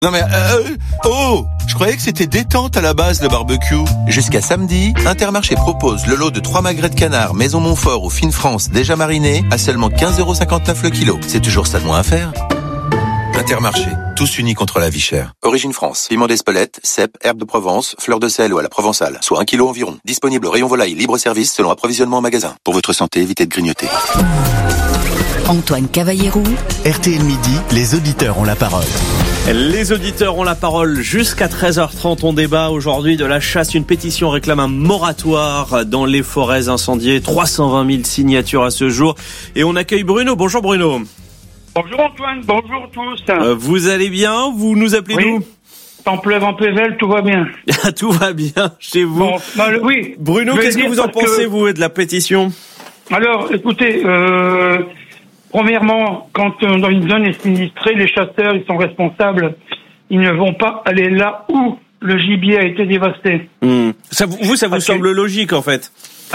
Non mais, je croyais que c'était détente à la base le barbecue. Jusqu'à samedi, Intermarché propose le lot de 3 magrets de canard Maison Montfort ou Fine France déjà marinés à seulement 15,59€ le kilo. C'est toujours ça de moins à faire. Intermarché, tous unis contre la vie chère. Origine France, piment d'Espelette, cèpe, herbe de Provence, fleur de sel ou à la provençale, soit 1 kilo environ. Disponible au rayon volaille, libre service selon approvisionnement en magasin. Pour votre santé, évitez de grignoter. Antoine Cavallero. RTL Midi, les auditeurs ont la parole. Les auditeurs ont la parole jusqu'à 13h30. On débat aujourd'hui de la chasse. Une pétition réclame un moratoire dans les forêts incendiées. 320 000 signatures à ce jour. Et on accueille Bruno. Bonjour Bruno. Bonjour Antoine, bonjour tous. Vous allez bien? Vous nous appelez d'où? En pleuve en Pével, tout va bien. Tout va bien chez vous. Bon, oui. Bruno, qu'est-ce que vous en pensez, vous, de la pétition? Alors, écoutez, premièrement, quand dans une zone est sinistrée, les chasseurs, ils sont responsables. Ils ne vont pas aller là où le gibier a été dévasté. Ça vous semble logique, en fait?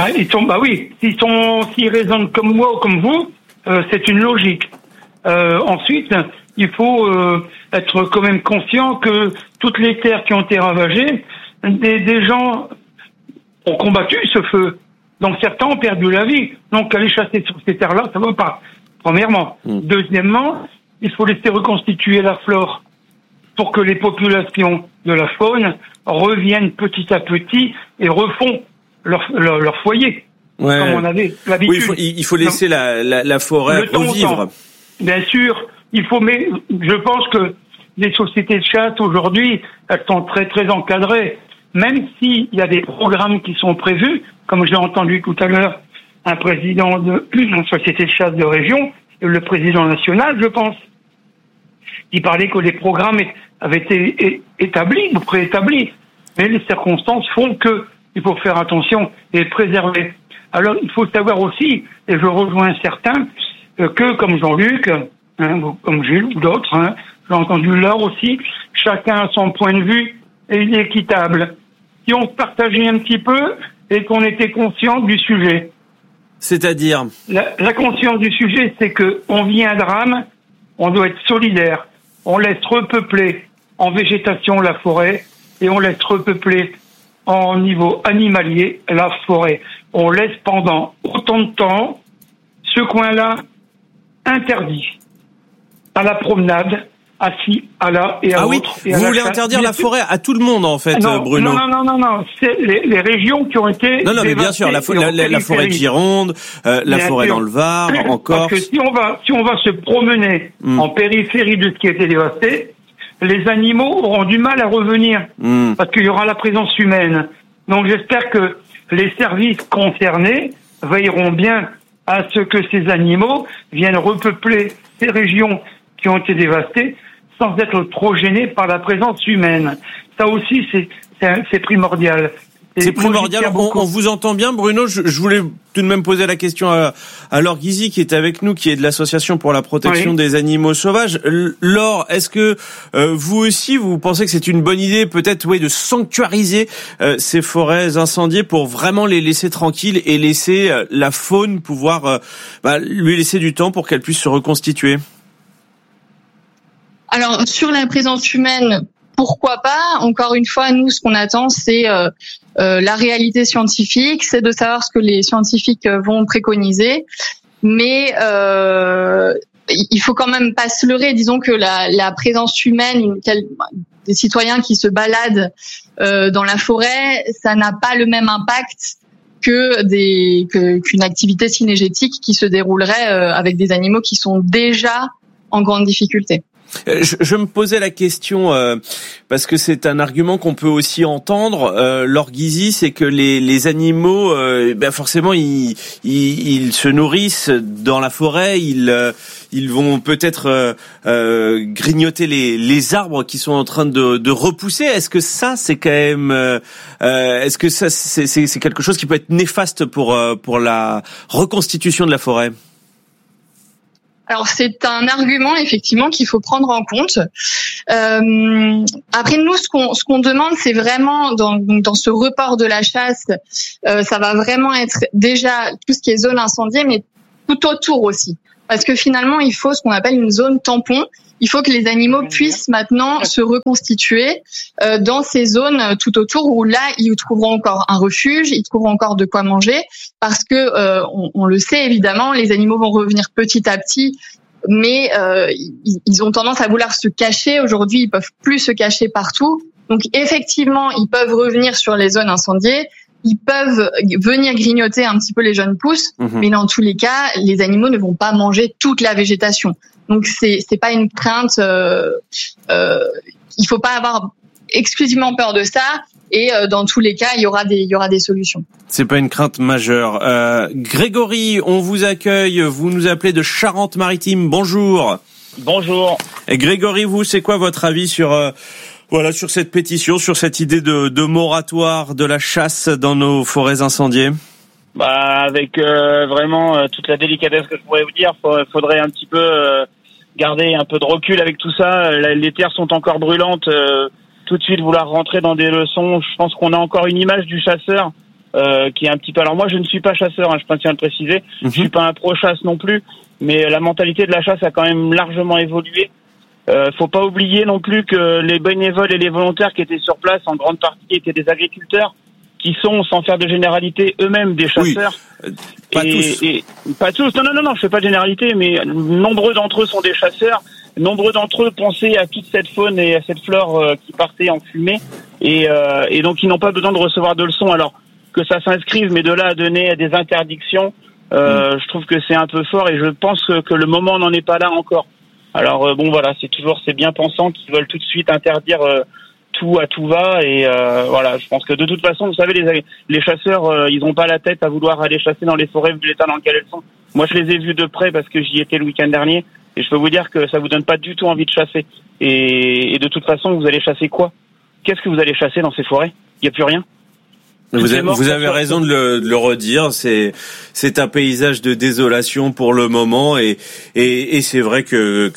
S'ils raisonnent comme moi ou comme vous, c'est une logique. Ensuite, il faut être quand même conscient que toutes les terres qui ont été ravagées, des gens ont combattu ce feu. Donc certains ont perdu la vie. Donc aller chasser sur ces terres-là, ça ne va pas. Premièrement. Deuxièmement, il faut laisser reconstituer la flore pour que les populations de la faune reviennent petit à petit et refont leur foyer. Ouais. Comme on avait l'habitude. Oui, il faut laisser la forêt revivre. Bien sûr, mais je pense que les sociétés de chasse aujourd'hui, elles sont très très encadrées. Même s'il y a des programmes qui sont prévus, comme j'ai entendu tout à l'heure un président d'une société de chasse de région, le président national, je pense, il parlait que les programmes avaient été établis ou préétablis. Mais les circonstances font que il faut faire attention et préserver. Alors, il faut savoir aussi, et je rejoins certains, que comme Jean-Luc, comme Gilles ou d'autres, j'ai entendu là aussi, chacun a son point de vue et il est équitable. Si on se partageait un petit peu et qu'on était conscient du sujet. C'est-à-dire? La conscience du sujet, c'est que on vit un drame, on doit être solidaire. On laisse repeupler en végétation la forêt et on laisse repeupler en niveau animalier la forêt. On laisse pendant autant de temps ce coin-là interdit à la promenade, assis à la et à l'autre. Ah oui, vous voulez interdire la forêt à tout le monde en fait, Bruno? Non. C'est les régions qui ont été. Non, mais bien sûr, la forêt de Gironde, la forêt dans le Var, en Corse. Parce que si on va se promener en périphérie de ce qui a été dévasté, les animaux auront du mal à revenir parce qu'il y aura la présence humaine. Donc j'espère que les services concernés veilleront bien à ce que ces animaux viennent repeupler ces régions qui ont été dévastées sans être trop gênés par la présence humaine. Ça aussi, c'est primordial. C'est primordial. On vous entend bien, Bruno. Je voulais tout de même poser la question à Laure Guizy, qui est avec nous, qui est de l'Association pour la protection des animaux sauvages. Laure, est-ce que vous aussi, vous pensez que c'est une bonne idée, peut-être, de sanctuariser ces forêts incendiées pour vraiment les laisser tranquilles et laisser la faune pouvoir lui laisser du temps pour qu'elle puisse se reconstituer? Alors, sur la présence humaine, pourquoi pas? Encore une fois, nous, ce qu'on attend, c'est la réalité scientifique, c'est de savoir ce que les scientifiques vont préconiser. Mais il faut quand même pas se leurrer. Disons que la présence humaine, des citoyens qui se baladent dans la forêt, ça n'a pas le même impact qu'une activité cynégétique qui se déroulerait avec des animaux qui sont déjà en grande difficulté. Je me posais la question parce que c'est un argument qu'on peut aussi entendre, Laure Guizy, c'est que les animaux, forcément, ils se nourrissent dans la forêt, ils vont peut-être grignoter les arbres qui sont en train de repousser. Est-ce que ça, c'est quand même, est-ce que ça, c'est quelque chose qui peut être néfaste pour la reconstitution de la forêt? Alors c'est un argument effectivement qu'il faut prendre en compte. Après nous, ce qu'on demande, c'est vraiment dans ce report de la chasse, ça va vraiment être déjà tout ce qui est zone incendiée, mais tout autour aussi, parce que finalement il faut ce qu'on appelle une zone tampon il faut que les animaux puissent maintenant se reconstituer dans ces zones tout autour où là, ils trouveront encore un refuge, ils trouveront encore de quoi manger, parce que on le sait évidemment, les animaux vont revenir petit à petit, mais ils ont tendance à vouloir se cacher. Aujourd'hui, ils peuvent plus se cacher partout. Donc effectivement, ils peuvent revenir sur les zones incendiées. Ils peuvent venir grignoter un petit peu les jeunes pousses, mais dans tous les cas, les animaux ne vont pas manger toute la végétation. Donc c'est pas une crainte. Il faut pas avoir exclusivement peur de ça. Et dans tous les cas, il y aura des solutions. C'est pas une crainte majeure. Grégory, on vous accueille. Vous nous appelez de Charente-Maritime. Bonjour. Bonjour. Et Grégory, vous, c'est quoi votre avis sur sur cette pétition, sur cette idée de moratoire de la chasse dans nos forêts incendiées? Avec vraiment toute la délicatesse que je pourrais vous dire, faudrait un petit peu garder un peu de recul avec tout ça. Les terres sont encore brûlantes. Tout de suite vouloir rentrer dans des leçons, je pense qu'on a encore une image du chasseur qui est un petit peu. Alors moi, je ne suis pas chasseur, je tiens à le préciser. Je suis pas un pro-chasse non plus, mais la mentalité de la chasse a quand même largement évolué. Faut pas oublier non plus que les bénévoles et les volontaires qui étaient sur place, en grande partie, étaient des agriculteurs qui sont, sans faire de généralité, eux-mêmes des chasseurs. Oui, pas tous. Pas tous. Non, je fais pas de généralité, mais nombreux d'entre eux sont des chasseurs. Nombreux d'entre eux pensaient à toute cette faune et à cette flore qui partait en fumée, et donc ils n'ont pas besoin de recevoir de leçons. Alors que ça s'inscrive, mais de là à donner des interdictions, je trouve que c'est un peu fort, et je pense que le moment n'en est pas là encore. Alors voilà, c'est toujours ces bien-pensants qui veulent tout de suite interdire tout à tout va, et je pense que de toute façon, vous savez, les chasseurs, ils n'ont pas la tête à vouloir aller chasser dans les forêts de l'état dans lequel elles sont. Moi, je les ai vus de près parce que j'y étais le week-end dernier, et je peux vous dire que ça vous donne pas du tout envie de chasser. Et de toute façon, vous allez chasser quoi? Qu'est-ce que vous allez chasser dans ces forêts? Il y a plus rien. Vous avez raison de le redire. C'est un paysage de désolation pour le moment, et c'est vrai que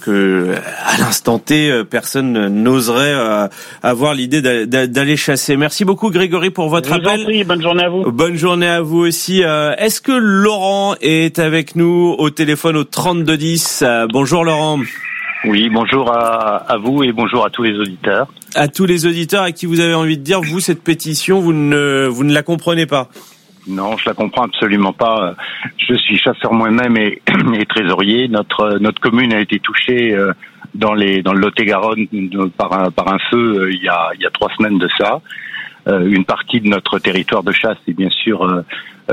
à l'instant T, personne n'oserait avoir l'idée d'aller chasser. Merci beaucoup, Grégory, pour votre appel. Je vous en prie, bonne journée à vous. Bonne journée à vous aussi. Est-ce que Laurent est avec nous au téléphone au 3210? Bonjour Laurent. Oui, bonjour à vous et bonjour à tous les auditeurs. À tous les auditeurs à qui vous avez envie de dire, vous, cette pétition, vous ne la comprenez pas? Non, je la comprends absolument pas. Je suis chasseur moi-même et trésorier. Notre commune a été touchée dans le Lot-et-Garonne par un feu il y a 3 semaines de ça. Une partie de notre territoire de chasse est bien sûr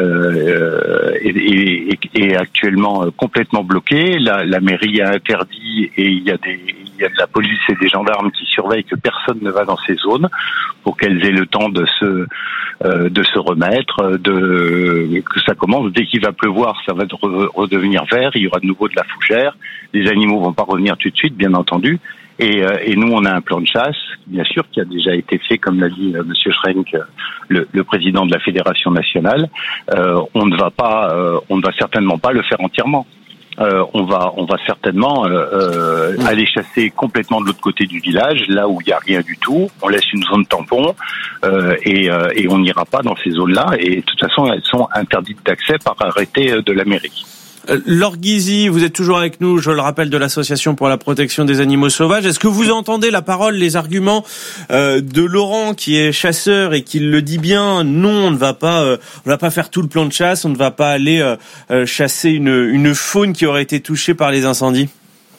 est actuellement complètement bloquée. La mairie a interdit, et il y a de la police et des gendarmes qui surveillent que personne ne va dans ces zones pour qu'elles aient le temps de se remettre, que ça commence. Dès qu'il va pleuvoir, ça va redevenir vert, il y aura de nouveau de la fougère. Les animaux vont pas revenir tout de suite, bien entendu. Et nous, on a un plan de chasse, bien sûr, qui a déjà été fait, comme l'a dit Monsieur Schrenk, le président de la Fédération nationale. On ne va certainement pas le faire entièrement. On va certainement aller chasser complètement de l'autre côté du village, là où il y a rien du tout. On laisse une zone tampon et on n'ira pas dans ces zones-là. Et de toute façon, elles sont interdites d'accès par arrêté de la mairie. Laure Guizy, vous êtes toujours avec nous, je le rappelle, de l'Association pour la protection des animaux sauvages. Est-ce que vous entendez la parole, les arguments de Laurent, qui est chasseur et qui le dit bien? Non, on ne va pas faire tout le plan de chasse, on ne va pas aller chasser une faune qui aurait été touchée par les incendies.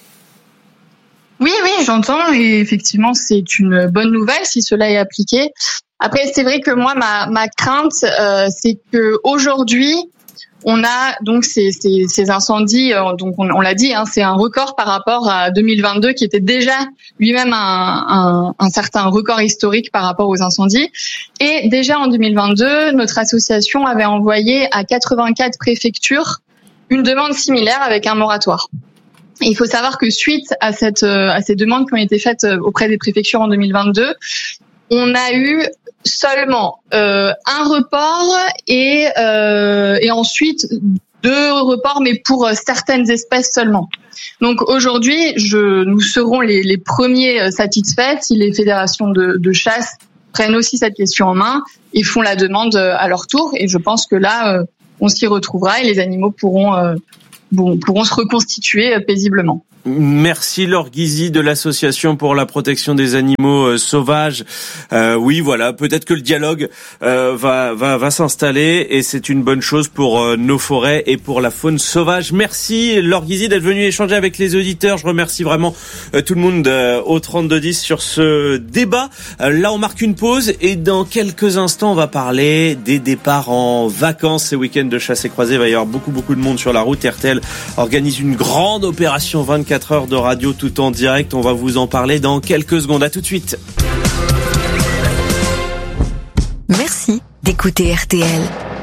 Oui, j'entends, et effectivement, c'est une bonne nouvelle si cela est appliqué. Après, c'est vrai que moi, ma crainte, c'est que aujourd'hui, on a donc ces incendies, donc on l'a dit, c'est un record par rapport à 2022 qui était déjà lui-même un certain record historique par rapport aux incendies. Et déjà en 2022, notre association avait envoyé à 84 préfectures une demande similaire avec un moratoire. Et il faut savoir que suite à ces demandes qui ont été faites auprès des préfectures en 2022, on a eu seulement un report et ensuite 2 reports, mais pour certaines espèces seulement. Donc aujourd'hui, nous serons les premiers satisfaits si les fédérations de chasse prennent aussi cette question en main et font la demande à leur tour. Et je pense que là, on s'y retrouvera et les animaux pourront se reconstituer paisiblement. Merci Laure Guizy de l'association pour la protection des animaux sauvages. Oui, voilà, peut-être que le dialogue va s'installer et c'est une bonne chose pour nos forêts et pour la faune sauvage. Merci Laure Guizy d'être venue échanger avec les auditeurs. Je remercie vraiment tout le monde au 3210 sur ce débat. Là, on marque une pause et dans quelques instants, on va parler des départs en vacances. Ces week-ends de chasse et croisée, il va y avoir beaucoup de monde sur la route. RTL organise une grande opération 24 heures de radio tout en direct. On va vous en parler dans quelques secondes. À tout de suite. Merci d'écouter RTL.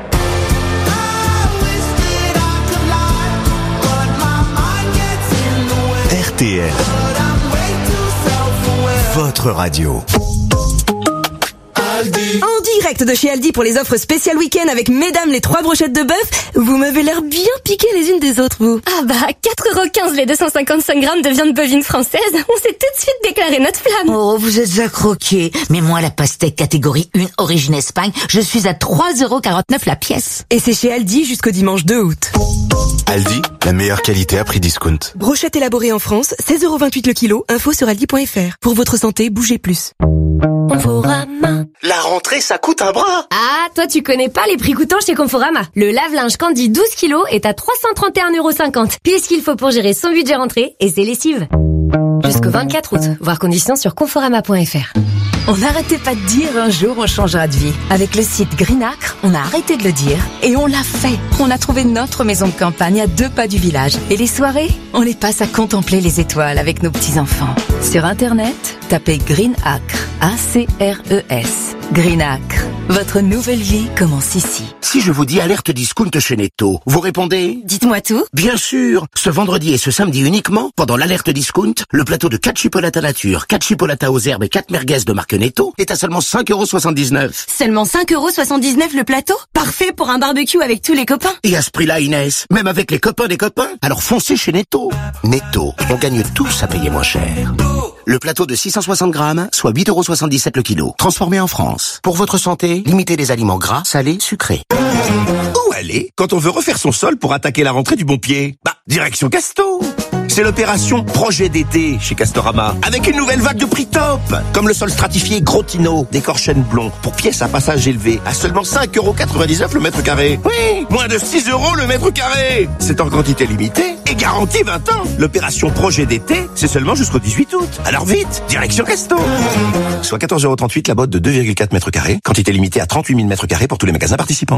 RTL, votre radio. En direct de chez Aldi pour les offres spéciales week-end avec mesdames les 3 brochettes de bœuf. Vous m'avez l'air bien piquées les unes des autres, vous. Ah bah, 4,15€ les 255 grammes de viande bovine française. On s'est tout de suite déclaré notre flamme. Oh, vous êtes à croquer. Mais moi, la pastèque catégorie 1 origine Espagne, je suis à 3,49€ la pièce. Et c'est chez Aldi jusqu'au dimanche 2 août. Aldi, la meilleure qualité à prix discount. Brochette élaborée en France, 16,28€ le kilo. Info sur aldi.fr. Pour votre santé, bougez plus. Conforama. La rentrée, ça coûte un bras. Ah, toi tu connais pas les prix coûtants chez Conforama. Le lave-linge Candy 12 kilos est à 331,50€. Pile ce qu'il faut pour gérer son budget rentrée et ses lessives. Jusqu'au 24 août. Voir conditions sur conforama.fr. On n'arrêtait pas de dire un jour on changera de vie. Avec le site Greenacre, on a arrêté de le dire et on l'a fait. On a trouvé notre maison de campagne à 2 pas du village. Et les soirées, on les passe à contempler les étoiles avec nos petits-enfants. Sur Internet, tapez Greenacre, A-C-R-E-S. Greenacre, votre nouvelle vie commence ici. Si je vous dis alerte discount chez Netto, vous répondez? Dites-moi tout. Bien sûr. Ce vendredi et ce samedi uniquement, pendant l'alerte discount, le plateau de 4 chipolatas nature, 4 chipolatas aux herbes et 4 merguez de marque Netto est à seulement 5,79€. Seulement 5,79€ le plateau? Parfait pour un barbecue avec tous les copains. Et à ce prix-là, Inès, même avec les copains des copains, alors foncez chez Netto. Netto, on gagne tous à payer moins cher. Le plateau de 660 grammes, soit 8,77€ le kilo. Transformé en France. Pour votre santé, limitez les aliments gras, salés, sucrés. Où aller quand on veut refaire son sol pour attaquer la rentrée du bon pied? Direction Casto. C'est l'opération Projet d'été chez Castorama, avec une nouvelle vague de prix top, comme le sol stratifié Grotino, décor chêne blond, pour pièces à passage élevé, à seulement 5,99€ le mètre carré. Oui, moins de 6€ le mètre carré. C'est en quantité limitée et garantie 20 ans. L'opération Projet d'été, c'est seulement jusqu'au 18 août. Alors vite, direction Casto. Soit 14,38€ la botte de 2,4 mètres carrés, quantité limitée à 38 000 mètres carrés pour tous les magasins participants.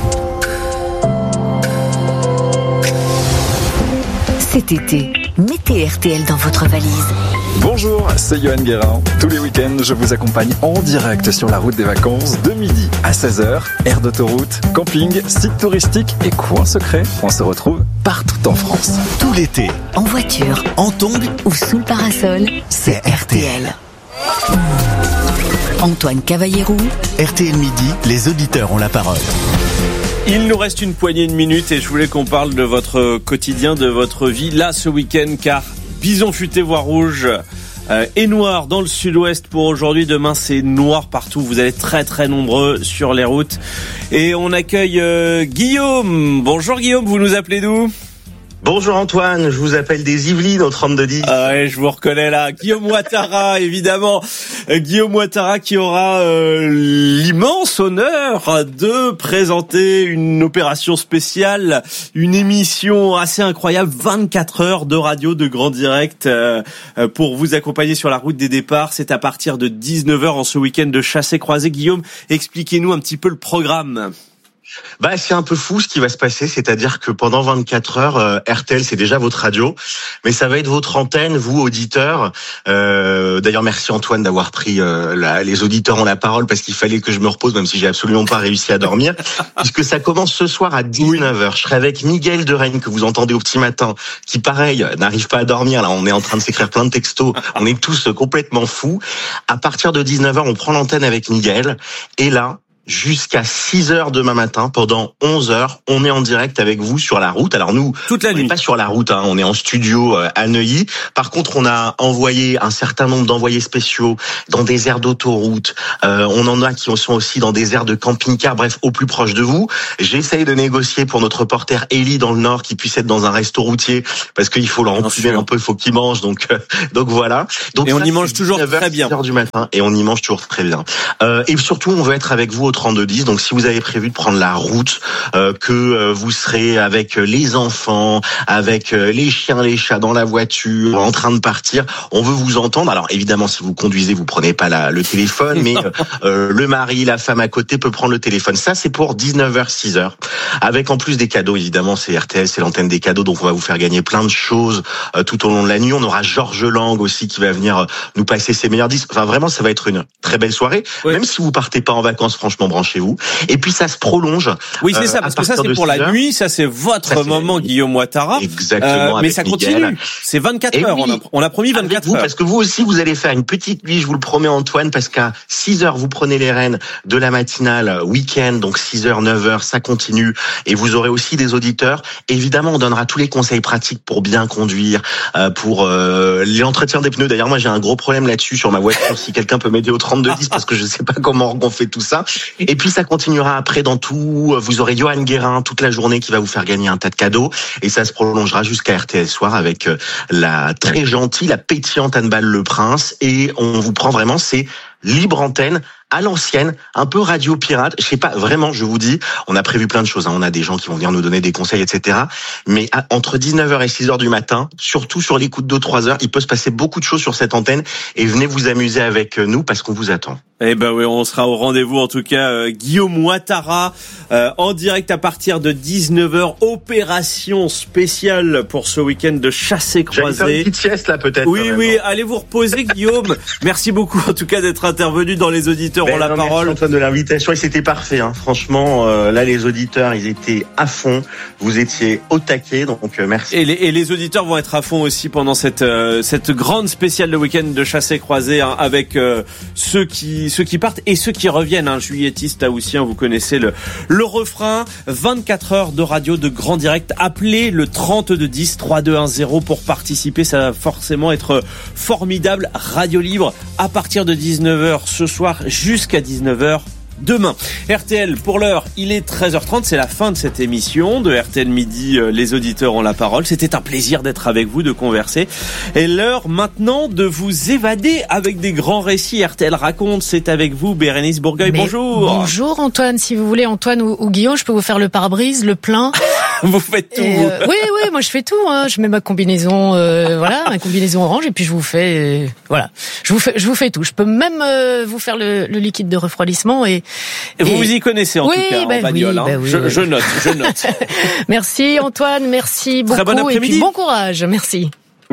Cet été, mettez RTL dans votre valise. Bonjour, c'est Johan Guérin. Tous les week-ends, je vous accompagne en direct sur la route des vacances de midi à 16h. Aire d'autoroute, camping, site touristique et coin secret. On se retrouve partout en France. Tout l'été, En voiture en tongs ou sous le parasol, c'est RTL. Antoine Cavallero. RTL Midi, les auditeurs ont la parole. Il nous reste une poignée de minutes et je voulais qu'on parle de votre quotidien, de votre vie là ce week-end, car bison futé voire rouge et noir dans le sud-ouest pour aujourd'hui. Demain c'est noir partout, vous allez très nombreux sur les routes. Et on accueille Guillaume. Bonjour Guillaume, vous nous appelez d'où ? Bonjour Antoine, je vous appelle des Yvelines au 3210. Ah ouais, je vous reconnais là. Guillaume Ouattara, évidemment. Guillaume Ouattara qui aura l'immense honneur de présenter une opération spéciale, une émission assez incroyable, 24 heures de radio de grand direct pour vous accompagner sur la route des départs. C'est à partir de 19h en ce week-end de chassé-croisé. Guillaume, expliquez-nous un petit peu le programme. C'est un peu fou ce qui va se passer, c'est-à-dire que pendant 24 heures, RTL c'est déjà votre radio, mais ça va être votre antenne, vous auditeurs. D'ailleurs, merci Antoine d'avoir pris les auditeurs ont la parole parce qu'il fallait que je me repose, même si j'ai absolument pas réussi à dormir, puisque ça commence ce soir à 19h. Je serai avec Miguel de Rennes que vous entendez au petit matin, qui pareil n'arrive pas à dormir. Là, on est en train de s'écrire plein de textos, on est tous complètement fous. À partir de 19h, on prend l'antenne avec Miguel, et là, jusqu'à 6h demain matin. Pendant 11h, on est en direct avec vous sur la route. Alors nous, toute la nuit. On n'est pas sur la route, on est en studio à Neuilly. Par contre, on a envoyé un certain nombre d'envoyés spéciaux dans des aires d'autoroute. On en a qui sont aussi dans des aires de camping-car, bref, au plus proche de vous. J'essaye de négocier pour notre reporter Élie dans le Nord qui puisse être dans un resto routier parce qu'il faut leur enfumer un peu, il faut qu'ils mangent. Donc voilà. Donc, et on y mange toujours très bien. 6h du matin et on y mange toujours très bien. Et surtout, on veut être avec vous au 3210. Donc si vous avez prévu de prendre la route, que vous serez avec les enfants, avec les chiens, les chats dans la voiture, en train de partir, on veut vous entendre. Alors évidemment, si vous conduisez, vous prenez pas le téléphone, mais le mari, la femme à côté peut prendre le téléphone. Ça, c'est pour 19h, 6h. Avec en plus des cadeaux, évidemment, c'est RTL, c'est l'antenne des cadeaux, donc on va vous faire gagner plein de choses tout au long de la nuit. On aura Georges Lang aussi qui va venir nous passer ses meilleurs disques. Enfin, vraiment, ça va être une très belle soirée. Oui. Même si vous partez pas en vacances, franchement, branchez-vous. Et puis ça se prolonge. Oui, c'est ça, parce que ça c'est pour la nuit, ça c'est votre moment, Guillaume Ouattara. Exactement. Mais ça continue. Miguel. C'est 24 heures. Oui, on a promis 24 heures. Parce que vous aussi, vous allez faire une petite nuit, je vous le promets Antoine, parce qu'à 6h, vous prenez les rênes de la matinale week-end, donc 6h, 9h, ça continue. Et vous aurez aussi des auditeurs. Évidemment, on donnera tous les conseils pratiques pour bien conduire, pour l'entretien des pneus. D'ailleurs, moi, j'ai un gros problème là-dessus sur ma voiture. Si quelqu'un peut m'aider au 3210, parce que je sais pas comment on fait tout ça. Et puis, ça continuera après dans tout. Vous aurez Johan Guérin toute la journée qui va vous faire gagner un tas de cadeaux. Et ça se prolongera jusqu'à RTL Soir avec la très gentille, la pétillante Anne-Balle Le Prince. Et on vous prend vraiment, c'est libre antenne à l'ancienne, un peu radio pirate. Je sais pas, vraiment, je vous dis, on a prévu plein de choses. On a des gens qui vont venir nous donner des conseils, etc. Mais entre 19h et 6h du matin, surtout sur les coups de 2-3 heures, il peut se passer beaucoup de choses sur cette antenne. Et venez vous amuser avec nous parce qu'on vous attend. Eh ben oui, on sera au rendez-vous en tout cas. Guillaume Ouattara en direct à partir de 19h. Opération spéciale pour ce week-end de chassé-croisé. J'allais faire une petite sieste là peut-être. Oui, allez vous reposer Guillaume. Merci beaucoup en tout cas d'être intervenu dans Les Auditeurs ont la parole. Merci Antoine de l'invitation et c'était parfait. Franchement, là les auditeurs ils étaient à fond. Vous étiez au taquet, donc merci. Et les auditeurs vont être à fond aussi pendant cette grande spéciale de week-end de chassé-croisé avec ceux qui partent et ceux qui reviennent, juilletistes, haussiens, vous connaissez le refrain. 24 heures de radio de grand direct. Appelez le 3210 3210 pour participer. Ça va forcément être formidable. Radio libre à partir de 19h ce soir jusqu'à 19h. Demain, RTL, pour l'heure, il est 13h30, c'est la fin de cette émission de RTL Midi, les auditeurs ont la parole. C'était un plaisir d'être avec vous, de converser. Et l'heure maintenant de vous évader avec des grands récits. RTL raconte, c'est avec vous, Bérénice Bourgueil, bonjour. Bonjour Antoine, si vous voulez, Antoine ou Guillaume, je peux vous faire le pare-brise, le plein. Vous faites tout. Oui, moi je fais tout. Je mets ma combinaison, ma combinaison orange, et puis je vous fais, je vous fais tout. Je peux même vous faire le liquide de refroidissement et vous y connaissez en tout cas en bagnole. Oui. Je note. Merci Antoine, merci beaucoup. Très bon après-midi. Et puis bon courage, merci.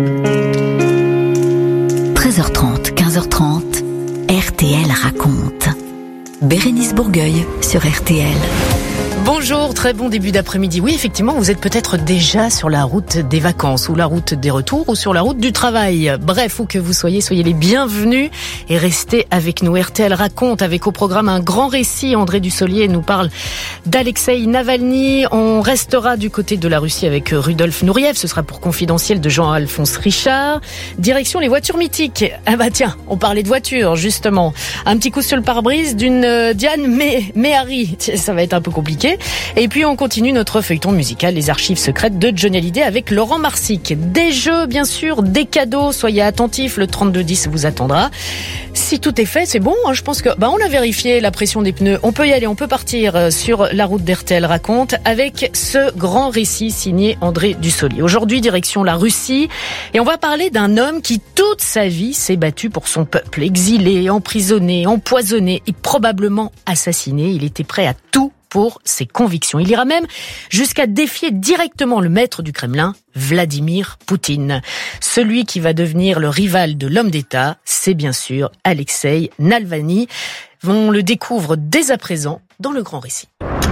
13h30, 15h30, RTL raconte. Bérénice Bourgueil sur RTL. Bonjour, très bon début d'après-midi. Oui, effectivement, vous êtes peut-être déjà sur la route des vacances ou la route des retours ou sur la route du travail. Bref, où que vous soyez les bienvenus et restez avec nous. RTL raconte avec au programme un grand récit. André Dussolier nous parle d'Alexeï Navalny. On restera du côté de la Russie avec Rudolf Nureyev. Ce sera pour Confidentiel de Jean-Alphonse Richard. Direction les voitures mythiques. Ah bah tiens, on parlait de voitures justement. Un petit coup sur le pare-brise d'une Diane Méhari. Ça va être un peu compliqué. Et puis on continue notre feuilleton musical, les archives secrètes de Johnny Hallyday avec Laurent Marsic. Des jeux, bien sûr, des cadeaux, soyez attentifs, le 3210 vous attendra. Si tout est fait, c'est bon, je pense que on a vérifié la pression des pneus, on peut y aller, on peut partir sur la route d'RTL raconte avec ce grand récit signé André Dussolier. Aujourd'hui, direction la Russie, et on va parler d'un homme qui toute sa vie s'est battu pour son peuple, exilé, emprisonné, empoisonné et probablement assassiné. Il était prêt à tout pour ses convictions. Il ira même jusqu'à défier directement le maître du Kremlin, Vladimir Poutine. Celui qui va devenir le rival de l'homme d'État, c'est bien sûr Alexeï Navalny. On le découvre dès à présent dans le grand récit.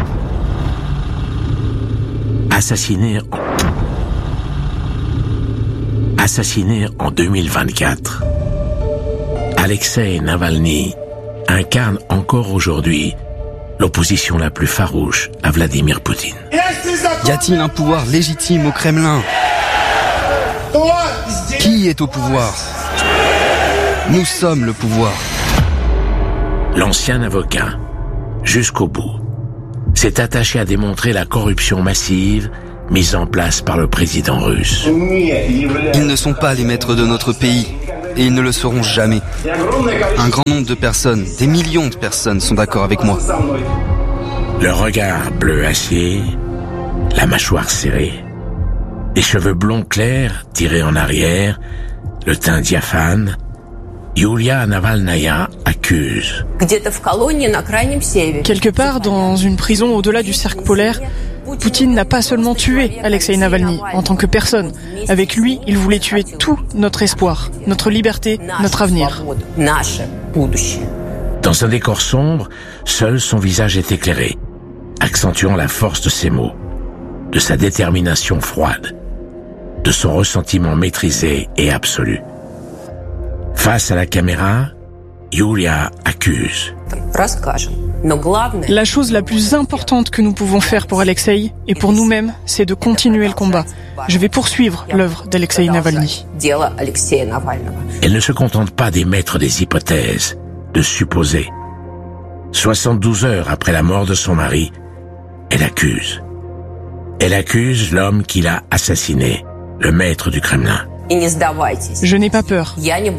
Assassiné en 2024, Alexeï Navalny incarne encore aujourd'hui l'opposition la plus farouche à Vladimir Poutine. Y a-t-il un pouvoir légitime au Kremlin? Qui est au pouvoir? Nous sommes le pouvoir. L'ancien avocat, jusqu'au bout, s'est attaché à démontrer la corruption massive mise en place par le président russe. Ils ne sont pas les maîtres de notre pays, et ils ne le seront jamais. Un grand nombre de personnes, des millions de personnes sont d'accord avec moi. Le regard bleu acier, la mâchoire serrée, les cheveux blonds clairs tirés en arrière, le teint diaphane, Yulia Navalnaya accuse. Quelque part, dans une prison au-delà du cercle polaire, Poutine n'a pas seulement tué Alexeï Navalny en tant que personne. Avec lui, il voulait tuer tout notre espoir, notre liberté, notre avenir. Dans un décor sombre, seul son visage est éclairé, accentuant la force de ses mots, de sa détermination froide, de son ressentiment maîtrisé et absolu. Face à la caméra, Yulia accuse. La chose la plus importante que nous pouvons faire pour Alexeï et pour nous-mêmes, c'est de continuer le combat. Je vais poursuivre l'œuvre d'Alexeï Navalny. Elle ne se contente pas d'émettre des hypothèses, de supposer. 72 heures après la mort de son mari, elle accuse. Elle accuse l'homme qui l'a assassiné, le maître du Kremlin. Je n'ai pas peur.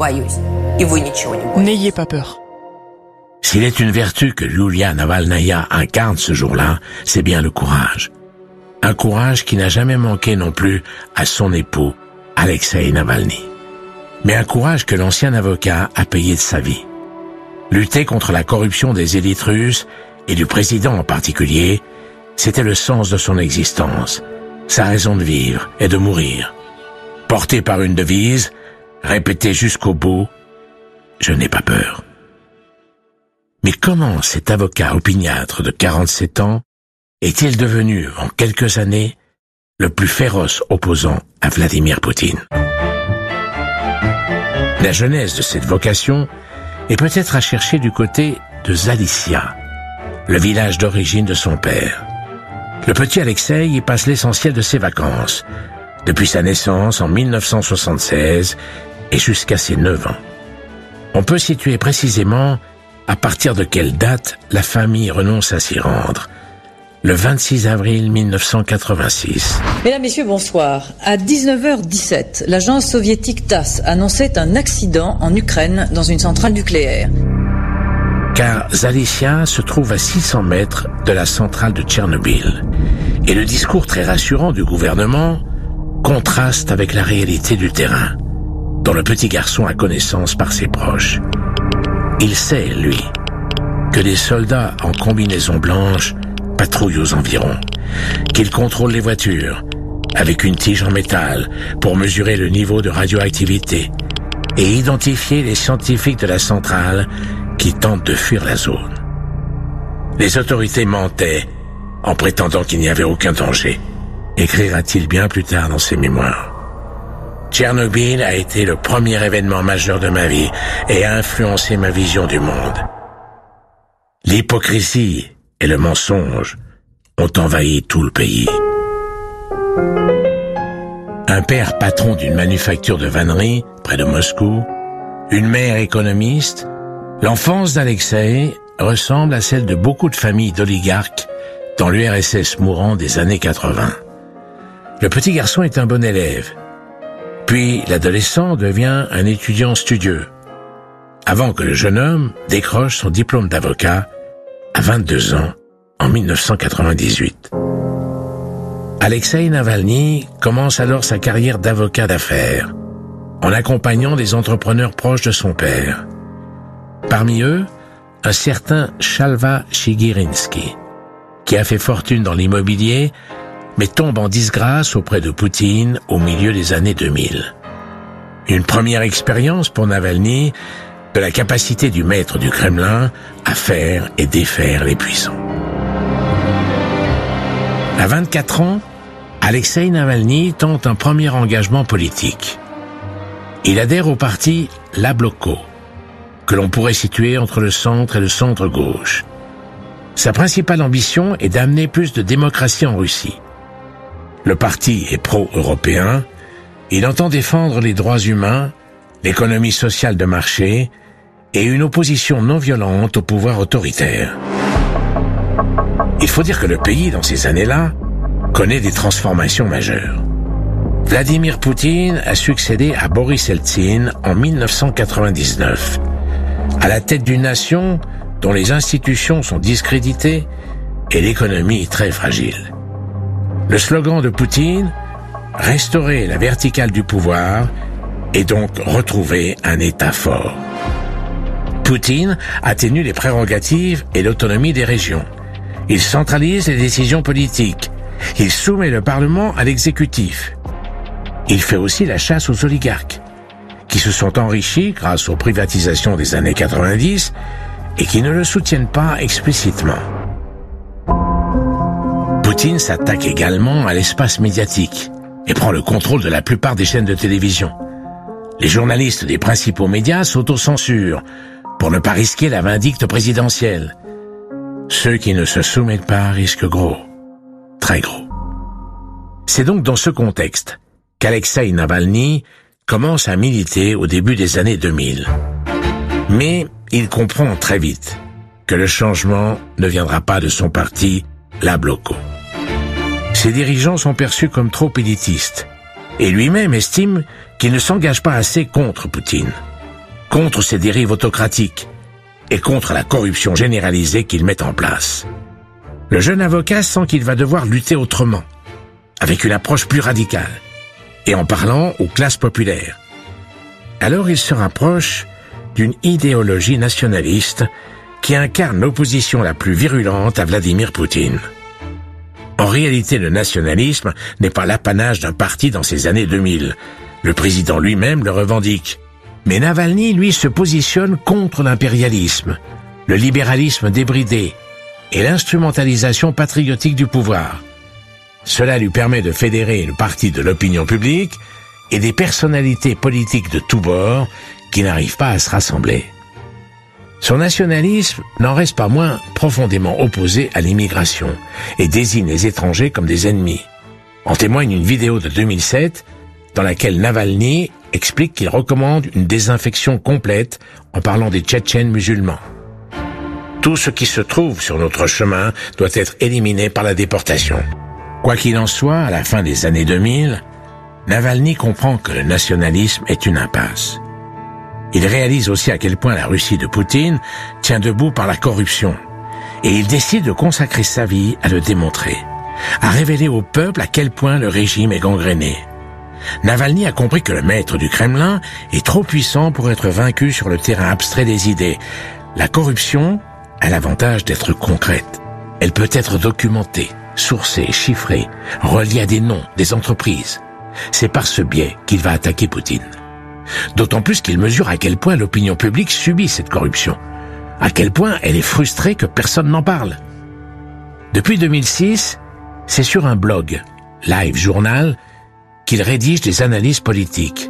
N'ayez pas peur. S'il est une vertu que Yulia Navalnaya incarne ce jour-là, c'est bien le courage. Un courage qui n'a jamais manqué non plus à son époux, Alexeï Navalny. Mais un courage que l'ancien avocat a payé de sa vie. Lutter contre la corruption des élites russes, et du président en particulier, c'était le sens de son existence, sa raison de vivre et de mourir. Porté par une devise, répétée jusqu'au bout, « Je n'ai pas peur ». Mais comment cet avocat opiniâtre de 47 ans est-il devenu, en quelques années, le plus féroce opposant à Vladimir Poutine? La genèse de cette vocation est peut-être à chercher du côté de Zalicia, le village d'origine de son père. Le petit Alexeï y passe l'essentiel de ses vacances, depuis sa naissance en 1976 et jusqu'à ses 9 ans. On peut situer précisément à partir de quelle date la famille renonce à s'y rendre. Le 26 avril 1986. Mesdames, Messieurs, bonsoir. À 19h17, l'agence soviétique TASS annonçait un accident en Ukraine dans une centrale nucléaire. Car Zalicia se trouve à 600 mètres de la centrale de Tchernobyl. Et le discours très rassurant du gouvernement contraste avec la réalité du terrain, dont le petit garçon a connaissance par ses proches. Il sait, lui, que des soldats en combinaison blanche patrouillent aux environs, qu'ils contrôlent les voitures avec une tige en métal pour mesurer le niveau de radioactivité et identifier les scientifiques de la centrale qui tentent de fuir la zone. Les autorités mentaient en prétendant qu'il n'y avait aucun danger, écrira-t-il bien plus tard dans ses mémoires. Tchernobyl a été le premier événement majeur de ma vie et a influencé ma vision du monde. L'hypocrisie et le mensonge ont envahi tout le pays. Un père patron d'une manufacture de vannerie près de Moscou, une mère économiste, l'enfance d'Alexeï ressemble à celle de beaucoup de familles d'oligarques dans l'URSS mourant des années 80. Le petit garçon est un bon élève. Puis l'adolescent devient un étudiant studieux, avant que le jeune homme décroche son diplôme d'avocat à 22 ans en 1998. Alexeï Navalny commence alors sa carrière d'avocat d'affaires, en accompagnant des entrepreneurs proches de son père. Parmi eux, un certain Shalva Chigirinsky, qui a fait fortune dans l'immobilier, mais tombe en disgrâce auprès de Poutine au milieu des années 2000. Une première expérience pour Navalny de la capacité du maître du Kremlin à faire et défaire les puissants. À 24 ans, Alexeï Navalny tente un premier engagement politique. Il adhère au parti Yabloko, que l'on pourrait situer entre le centre et le centre-gauche. Sa principale ambition est d'amener plus de démocratie en Russie. Le parti est pro-européen, il entend défendre les droits humains, l'économie sociale de marché et une opposition non violente au pouvoir autoritaire. Il faut dire que le pays, dans ces années-là, connaît des transformations majeures. Vladimir Poutine a succédé à Boris Eltsine en 1999, à la tête d'une nation dont les institutions sont discréditées et l'économie très fragile. Le slogan de Poutine, « Restaurer la verticale du pouvoir » et donc retrouver un État fort. Poutine atténue les prérogatives et l'autonomie des régions. Il centralise les décisions politiques. Il soumet le Parlement à l'exécutif. Il fait aussi la chasse aux oligarques, qui se sont enrichis grâce aux privatisations des années 90 et qui ne le soutiennent pas explicitement. Poutine s'attaque également à l'espace médiatique et prend le contrôle de la plupart des chaînes de télévision. Les journalistes des principaux médias s'autocensurent pour ne pas risquer la vindicte présidentielle. Ceux qui ne se soumettent pas risquent gros, très gros. C'est donc dans ce contexte qu'Alexeï Navalny commence à militer au début des années 2000. Mais il comprend très vite que le changement ne viendra pas de son parti, la Bloco. Ses dirigeants sont perçus comme trop élitistes, et lui-même estime qu'il ne s'engage pas assez contre Poutine, contre ses dérives autocratiques et contre la corruption généralisée qu'il met en place. Le jeune avocat sent qu'il va devoir lutter autrement, avec une approche plus radicale, et en parlant aux classes populaires. Alors il se rapproche d'une idéologie nationaliste qui incarne l'opposition la plus virulente à Vladimir Poutine. En réalité, le nationalisme n'est pas l'apanage d'un parti dans ces années 2000. Le président lui-même le revendique. Mais Navalny, lui, se positionne contre l'impérialisme, le libéralisme débridé et l'instrumentalisation patriotique du pouvoir. Cela lui permet de fédérer une partie de l'opinion publique et des personnalités politiques de tous bords qui n'arrivent pas à se rassembler. Son nationalisme n'en reste pas moins profondément opposé à l'immigration et désigne les étrangers comme des ennemis. En témoigne une vidéo de 2007 dans laquelle Navalny explique qu'il recommande une désinfection complète en parlant des Tchétchènes musulmans. Tout ce qui se trouve sur notre chemin doit être éliminé par la déportation. Quoi qu'il en soit, à la fin des années 2000, Navalny comprend que le nationalisme est une impasse. Il réalise aussi à quel point la Russie de Poutine tient debout par la corruption. Et il décide de consacrer sa vie à le démontrer, à révéler au peuple à quel point le régime est gangréné. Navalny a compris que le maître du Kremlin est trop puissant pour être vaincu sur le terrain abstrait des idées. La corruption a l'avantage d'être concrète. Elle peut être documentée, sourcée, chiffrée, reliée à des noms, des entreprises. C'est par ce biais qu'il va attaquer Poutine. D'autant plus qu'il mesure à quel point l'opinion publique subit cette corruption, à quel point elle est frustrée que personne n'en parle. Depuis 2006, c'est sur un blog, Live Journal, qu'il rédige des analyses politiques.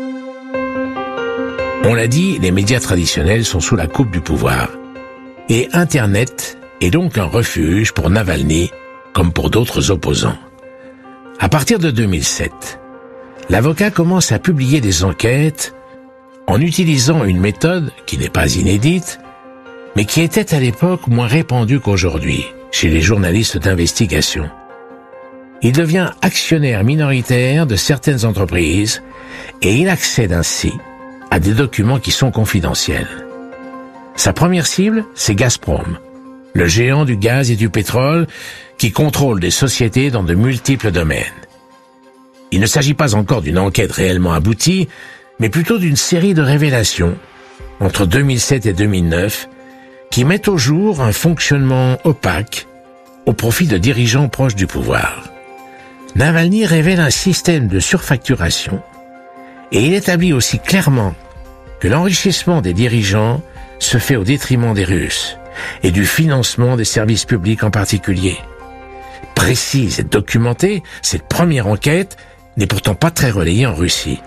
On l'a dit, les médias traditionnels sont sous la coupe du pouvoir. Et Internet est donc un refuge pour Navalny, comme pour d'autres opposants. À partir de 2007, l'avocat commence à publier des enquêtes en utilisant une méthode qui n'est pas inédite, mais qui était à l'époque moins répandue qu'aujourd'hui chez les journalistes d'investigation. Il devient actionnaire minoritaire de certaines entreprises et il accède ainsi à des documents qui sont confidentiels. Sa première cible, c'est Gazprom, le géant du gaz et du pétrole qui contrôle des sociétés dans de multiples domaines. Il ne s'agit pas encore d'une enquête réellement aboutie, mais plutôt d'une série de révélations entre 2007 et 2009 qui mettent au jour un fonctionnement opaque au profit de dirigeants proches du pouvoir. Navalny révèle un système de surfacturation et il établit aussi clairement que l'enrichissement des dirigeants se fait au détriment des Russes et du financement des services publics en particulier. Précise et documentée, cette première enquête n'est pourtant pas très relayée en Russie.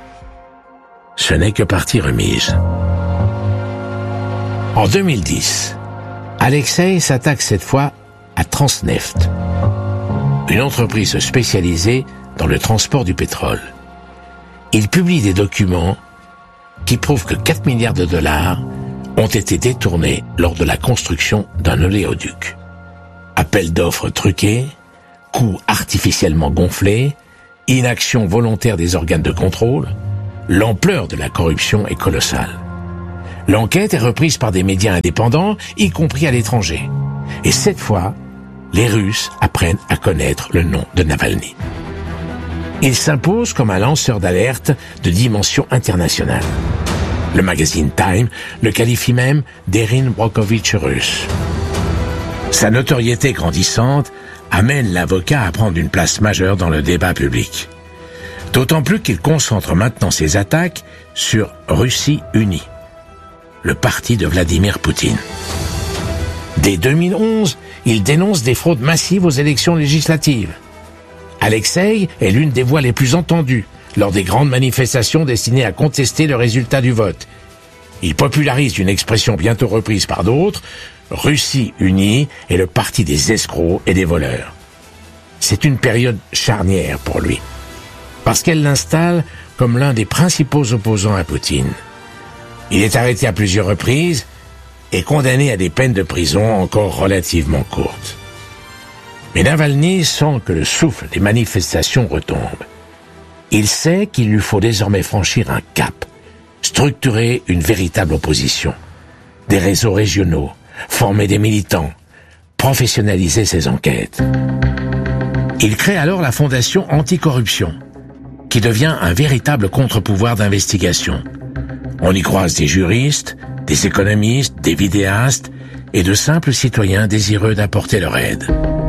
Ce n'est que partie remise. En 2010, Alexei s'attaque cette fois à Transneft, une entreprise spécialisée dans le transport du pétrole. Il publie des documents qui prouvent que 4 milliards de dollars ont été détournés lors de la construction d'un oléoduc. Appel d'offres truqués, coûts artificiellement gonflés, inaction volontaire des organes de contrôle, l'ampleur de la corruption est colossale. L'enquête est reprise par des médias indépendants, y compris à l'étranger. Et cette fois, les Russes apprennent à connaître le nom de Navalny. Il s'impose comme un lanceur d'alerte de dimension internationale. Le magazine Time le qualifie même d'Erin Brockovich russe. Sa notoriété grandissante amène l'avocat à prendre une place majeure dans le débat public. D'autant plus qu'il concentre maintenant ses attaques sur Russie Unie, le parti de Vladimir Poutine. Dès 2011, il dénonce des fraudes massives aux élections législatives. Alexei est l'une des voix les plus entendues lors des grandes manifestations destinées à contester le résultat du vote. Il popularise une expression bientôt reprise par d'autres, Russie Unie est le parti des escrocs et des voleurs. C'est une période charnière pour lui, parce qu'elle l'installe comme l'un des principaux opposants à Poutine. Il est arrêté à plusieurs reprises et condamné à des peines de prison encore relativement courtes. Mais Navalny sent que le souffle des manifestations retombe. Il sait qu'il lui faut désormais franchir un cap, structurer une véritable opposition, des réseaux régionaux, former des militants, professionnaliser ses enquêtes. Il crée alors la Fondation Anticorruption, qui devient un véritable contre-pouvoir d'investigation. On y croise des juristes, des économistes, des vidéastes et de simples citoyens désireux d'apporter leur aide.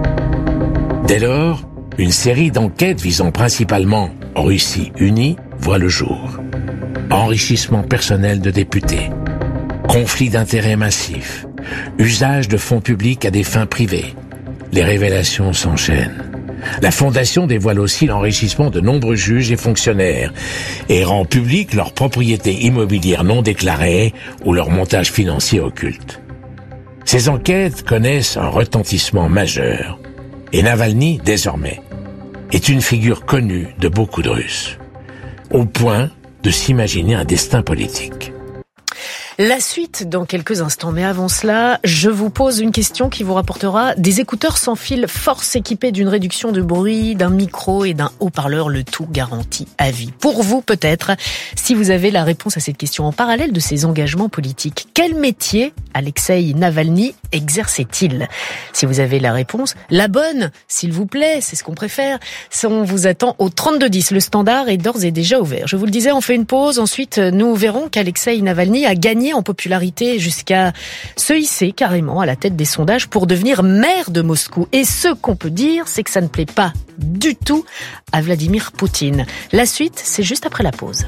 Dès lors, une série d'enquêtes visant principalement Russie Unie voit le jour. Enrichissement personnel de députés, conflits d'intérêts massifs, usage de fonds publics à des fins privées. Les révélations s'enchaînent. La Fondation dévoile aussi l'enrichissement de nombreux juges et fonctionnaires et rend public leurs propriétés immobilières non déclarées ou leur montage financier occulte. Ces enquêtes connaissent un retentissement majeur et Navalny, désormais, est une figure connue de beaucoup de Russes, au point de s'imaginer un destin politique. La suite dans quelques instants, mais avant cela, je vous pose une question qui vous rapportera des écouteurs sans fil force équipés d'une réduction de bruit, d'un micro et d'un haut-parleur, le tout garanti à vie. Pour vous peut-être, si vous avez la réponse à cette question en parallèle de ses engagements politiques, quel métier Alexei Navalny exerçait-il? Si vous avez la réponse, la bonne, s'il vous plaît, c'est ce qu'on préfère, on vous attend au 3210. Le standard est d'ores et déjà ouvert. Je vous le disais, on fait une pause, ensuite nous verrons qu'Alexei Navalny a gagné en popularité jusqu'à se hisser carrément à la tête des sondages pour devenir maire de Moscou. Et ce qu'on peut dire, c'est que ça ne plaît pas du tout à Vladimir Poutine. La suite, c'est juste après la pause.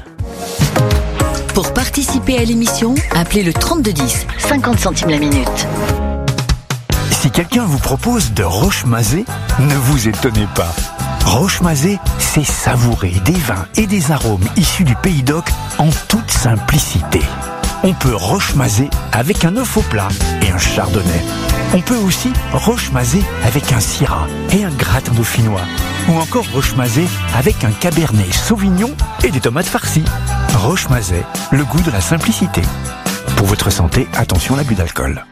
Pour participer à l'émission, appelez le 3210, 50 centimes la minute. Si quelqu'un vous propose de roche-mazé, ne vous étonnez pas. Roche-mazé, c'est savourer des vins et des arômes issus du Pays d'Oc en toute simplicité. On peut roche-mazé avec un œuf au plat et un chardonnay. On peut aussi roche-mazé avec un syrah et un gratin dauphinois. Ou encore roche-mazé avec un cabernet sauvignon et des tomates farcies. Roche-mazé, le goût de la simplicité. Pour votre santé, attention à l'abus d'alcool.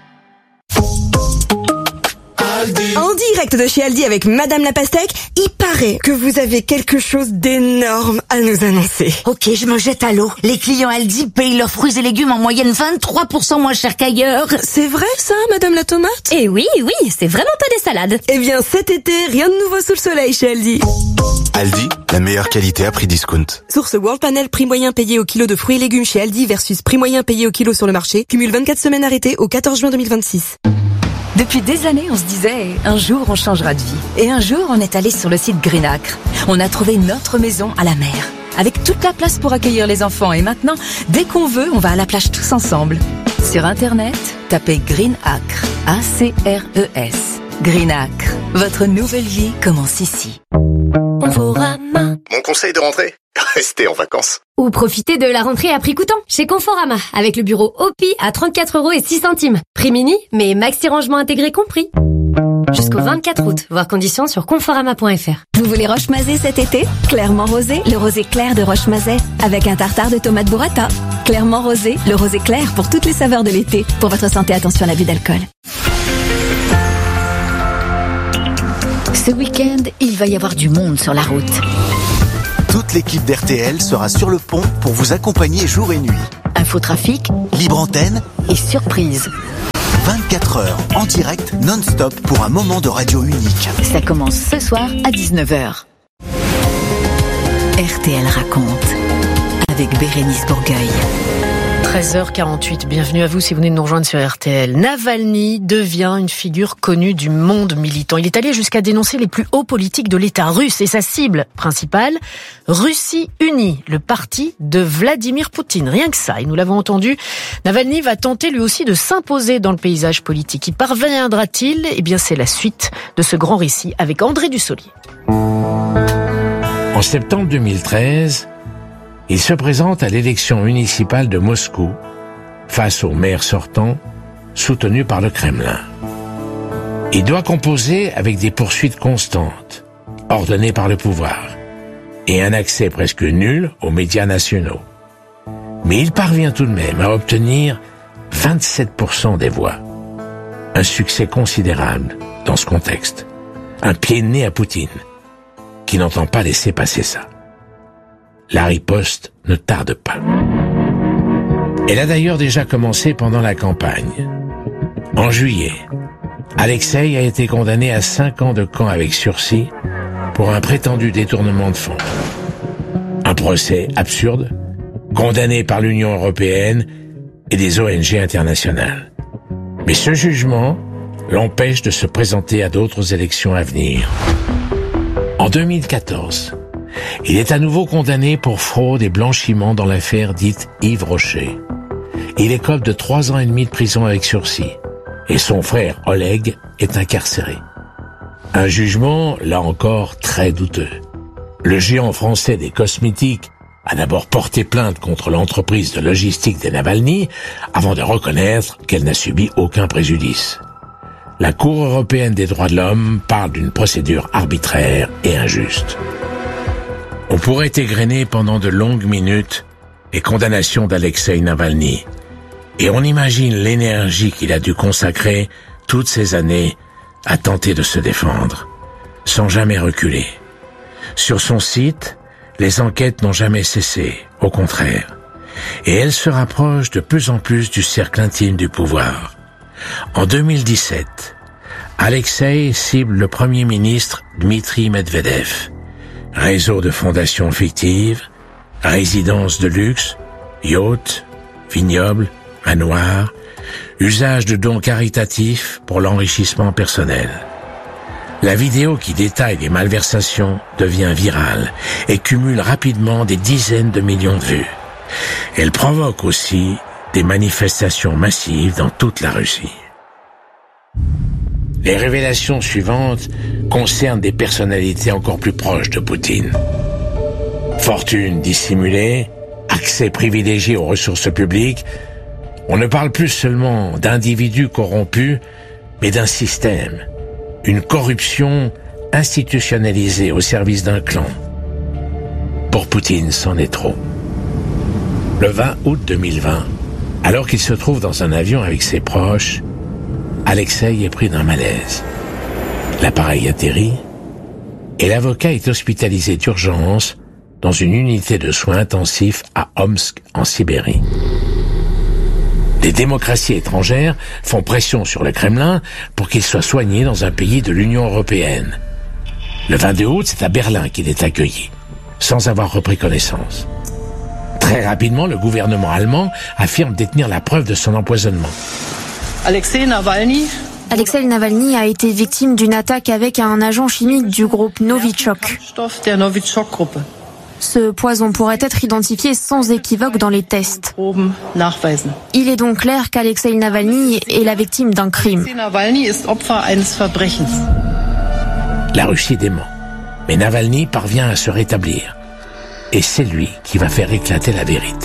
En direct de chez Aldi avec Madame la Pastèque, il paraît que vous avez quelque chose d'énorme à nous annoncer. Ok, je me jette à l'eau. Les clients Aldi payent leurs fruits et légumes en moyenne 23% moins cher qu'ailleurs. C'est vrai ça, Madame la Tomate? Eh oui, c'est vraiment pas des salades. Eh bien cet été, rien de nouveau sous le soleil chez Aldi. Aldi, la meilleure qualité à prix discount. Source World Panel, prix moyen payé au kilo de fruits et légumes chez Aldi versus prix moyen payé au kilo sur le marché. Cumule 24 semaines arrêtées au 14 juin 2026. Depuis des années, on se disait, un jour on changera de vie. Et un jour, on est allé sur le site Greenacre. On a trouvé notre maison à la mer, avec toute la place pour accueillir les enfants. Et maintenant, dès qu'on veut, on va à la plage tous ensemble. Sur Internet, tapez Greenacre, A-C-R-E-S. Greenacre, votre nouvelle vie commence ici. Conforama. Mon conseil de rentrée, restez en vacances. Ou profitez de la rentrée à prix coûtant chez Conforama avec le bureau OPI à 34,06 €. Prix mini, mais maxi rangement intégré compris. Jusqu'au 24 août, voir conditions sur conforama.fr. Vous voulez Roche-Mazet cet été? Clairement rosé, le rosé clair de Roche-Mazet, avec un tartare de tomates burrata. Clairement rosé, le rosé clair pour toutes les saveurs de l'été. Pour votre santé, attention à l'abus d'alcool. Ce week-end, il va y avoir du monde sur la route. Toute l'équipe d'RTL sera sur le pont pour vous accompagner jour et nuit. Infotrafic, libre antenne et surprise. 24 heures en direct non-stop pour un moment de radio unique. Ça commence ce soir à 19h. RTL raconte avec Bérénice Bourgueil. 13h48, bienvenue à vous si vous venez de nous rejoindre sur RTL. Navalny devient une figure connue du monde militant. Il est allé jusqu'à dénoncer les plus hauts politiques de l'État russe et sa cible principale, Russie Unie, le parti de Vladimir Poutine. Rien que ça, et nous l'avons entendu, Navalny va tenter lui aussi de s'imposer dans le paysage politique. Y parviendra-t-il? Eh bien, c'est la suite de ce grand récit avec André Dussolier. En septembre 2013, il se présente à l'élection municipale de Moscou face au maire sortant, soutenu par le Kremlin. Il doit composer avec des poursuites constantes, ordonnées par le pouvoir, et un accès presque nul aux médias nationaux. Mais il parvient tout de même à obtenir 27% des voix. Un succès considérable dans ce contexte. Un pied de nez à Poutine, qui n'entend pas laisser passer ça. La riposte ne tarde pas. Elle a d'ailleurs déjà commencé pendant la campagne. En juillet, Alexei a été condamné à 5 ans de camp avec sursis pour un prétendu détournement de fonds. Un procès absurde, condamné par l'Union européenne et des ONG internationales. Mais ce jugement l'empêche de se présenter à d'autres élections à venir. En 2014, il est à nouveau condamné pour fraude et blanchiment dans l'affaire dite Yves Rocher. Il écope de 3 ans et demi de prison avec sursis, et son frère Oleg est incarcéré. Un jugement, là encore, très douteux. Le géant français des cosmétiques a d'abord porté plainte contre l'entreprise de logistique des Navalny, avant de reconnaître qu'elle n'a subi aucun préjudice. La Cour européenne des droits de l'homme parle d'une procédure arbitraire et injuste. On pourrait égrener pendant de longues minutes les condamnations d'Alexei Navalny, et on imagine l'énergie qu'il a dû consacrer toutes ces années à tenter de se défendre, sans jamais reculer. Sur son site, les enquêtes n'ont jamais cessé, au contraire, et elles se rapprochent de plus en plus du cercle intime du pouvoir. En 2017, Alexei cible le Premier ministre Dmitri Medvedev. Réseau de fondations fictives, résidences de luxe, yachts, vignobles, manoirs, usage de dons caritatifs pour l'enrichissement personnel. La vidéo qui détaille les malversations devient virale et cumule rapidement des dizaines de millions de vues. Elle provoque aussi des manifestations massives dans toute la Russie. Les révélations suivantes concernent des personnalités encore plus proches de Poutine. Fortune dissimulée, accès privilégié aux ressources publiques, on ne parle plus seulement d'individus corrompus, mais d'un système, une corruption institutionnalisée au service d'un clan. Pour Poutine, c'en est trop. Le 20 août 2020, alors qu'il se trouve dans un avion avec ses proches, Alexei est pris d'un malaise. L'appareil atterrit et l'avocat est hospitalisé d'urgence dans une unité de soins intensifs à Omsk, en Sibérie. Les démocraties étrangères font pression sur le Kremlin pour qu'il soit soigné dans un pays de l'Union européenne. Le 22 août, c'est à Berlin qu'il est accueilli, sans avoir repris connaissance. Très rapidement, le gouvernement allemand affirme détenir la preuve de son empoisonnement. Alexei Navalny a été victime d'une attaque avec un agent chimique du groupe Novichok. Ce poison pourrait être identifié sans équivoque dans les tests. Il est donc clair qu'Alexei Navalny est la victime d'un crime. La Russie dément, mais Navalny parvient à se rétablir et c'est lui qui va faire éclater la vérité.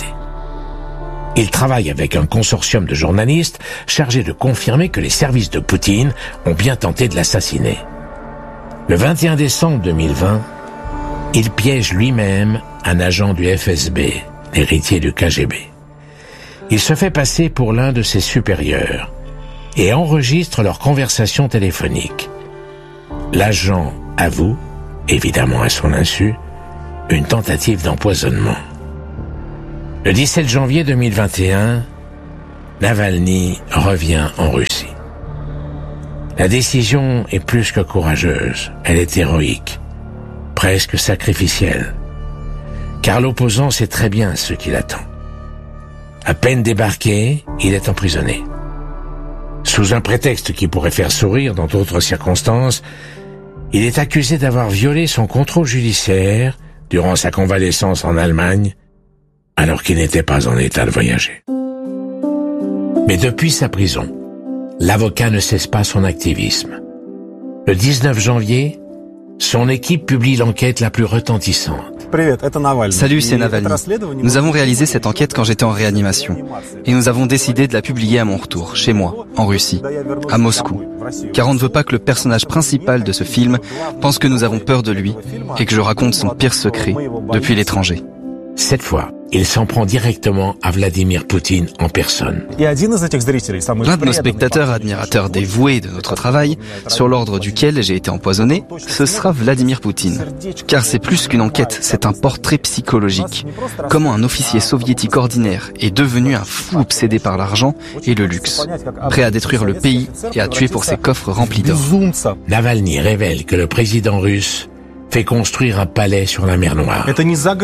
Il travaille avec un consortium de journalistes chargés de confirmer que les services de Poutine ont bien tenté de l'assassiner. Le 21 décembre 2020, il piège lui-même un agent du FSB, l'héritier du KGB. Il se fait passer pour l'un de ses supérieurs et enregistre leur conversation téléphonique. L'agent avoue, évidemment à son insu, une tentative d'empoisonnement. Le 17 janvier 2021, Navalny revient en Russie. La décision est plus que courageuse, elle est héroïque, presque sacrificielle, car l'opposant sait très bien ce qui l'attend. À peine débarqué, il est emprisonné. Sous un prétexte qui pourrait faire sourire dans d'autres circonstances, il est accusé d'avoir violé son contrôle judiciaire durant sa convalescence en Allemagne, alors qu'il n'était pas en état de voyager. Mais depuis sa prison, l'avocat ne cesse pas son activisme. Le 19 janvier, son équipe publie l'enquête la plus retentissante. Salut, c'est Navalny. Nous avons réalisé cette enquête quand j'étais en réanimation. Et nous avons décidé de la publier à mon retour, chez moi, en Russie, à Moscou. Car on ne veut pas que le personnage principal de ce film pense que nous avons peur de lui et que je raconte son pire secret depuis l'étranger. Cette fois, il s'en prend directement à Vladimir Poutine en personne. L'un de nos spectateurs admirateurs dévoués de notre travail, sur l'ordre duquel j'ai été empoisonné, ce sera Vladimir Poutine. Car c'est plus qu'une enquête, c'est un portrait psychologique. Comment un officier soviétique ordinaire est devenu un fou obsédé par l'argent et le luxe, prêt à détruire le pays et à tuer pour ses coffres remplis d'or. Navalny révèle que le président russe fait construire un palais sur la mer Noire. Ce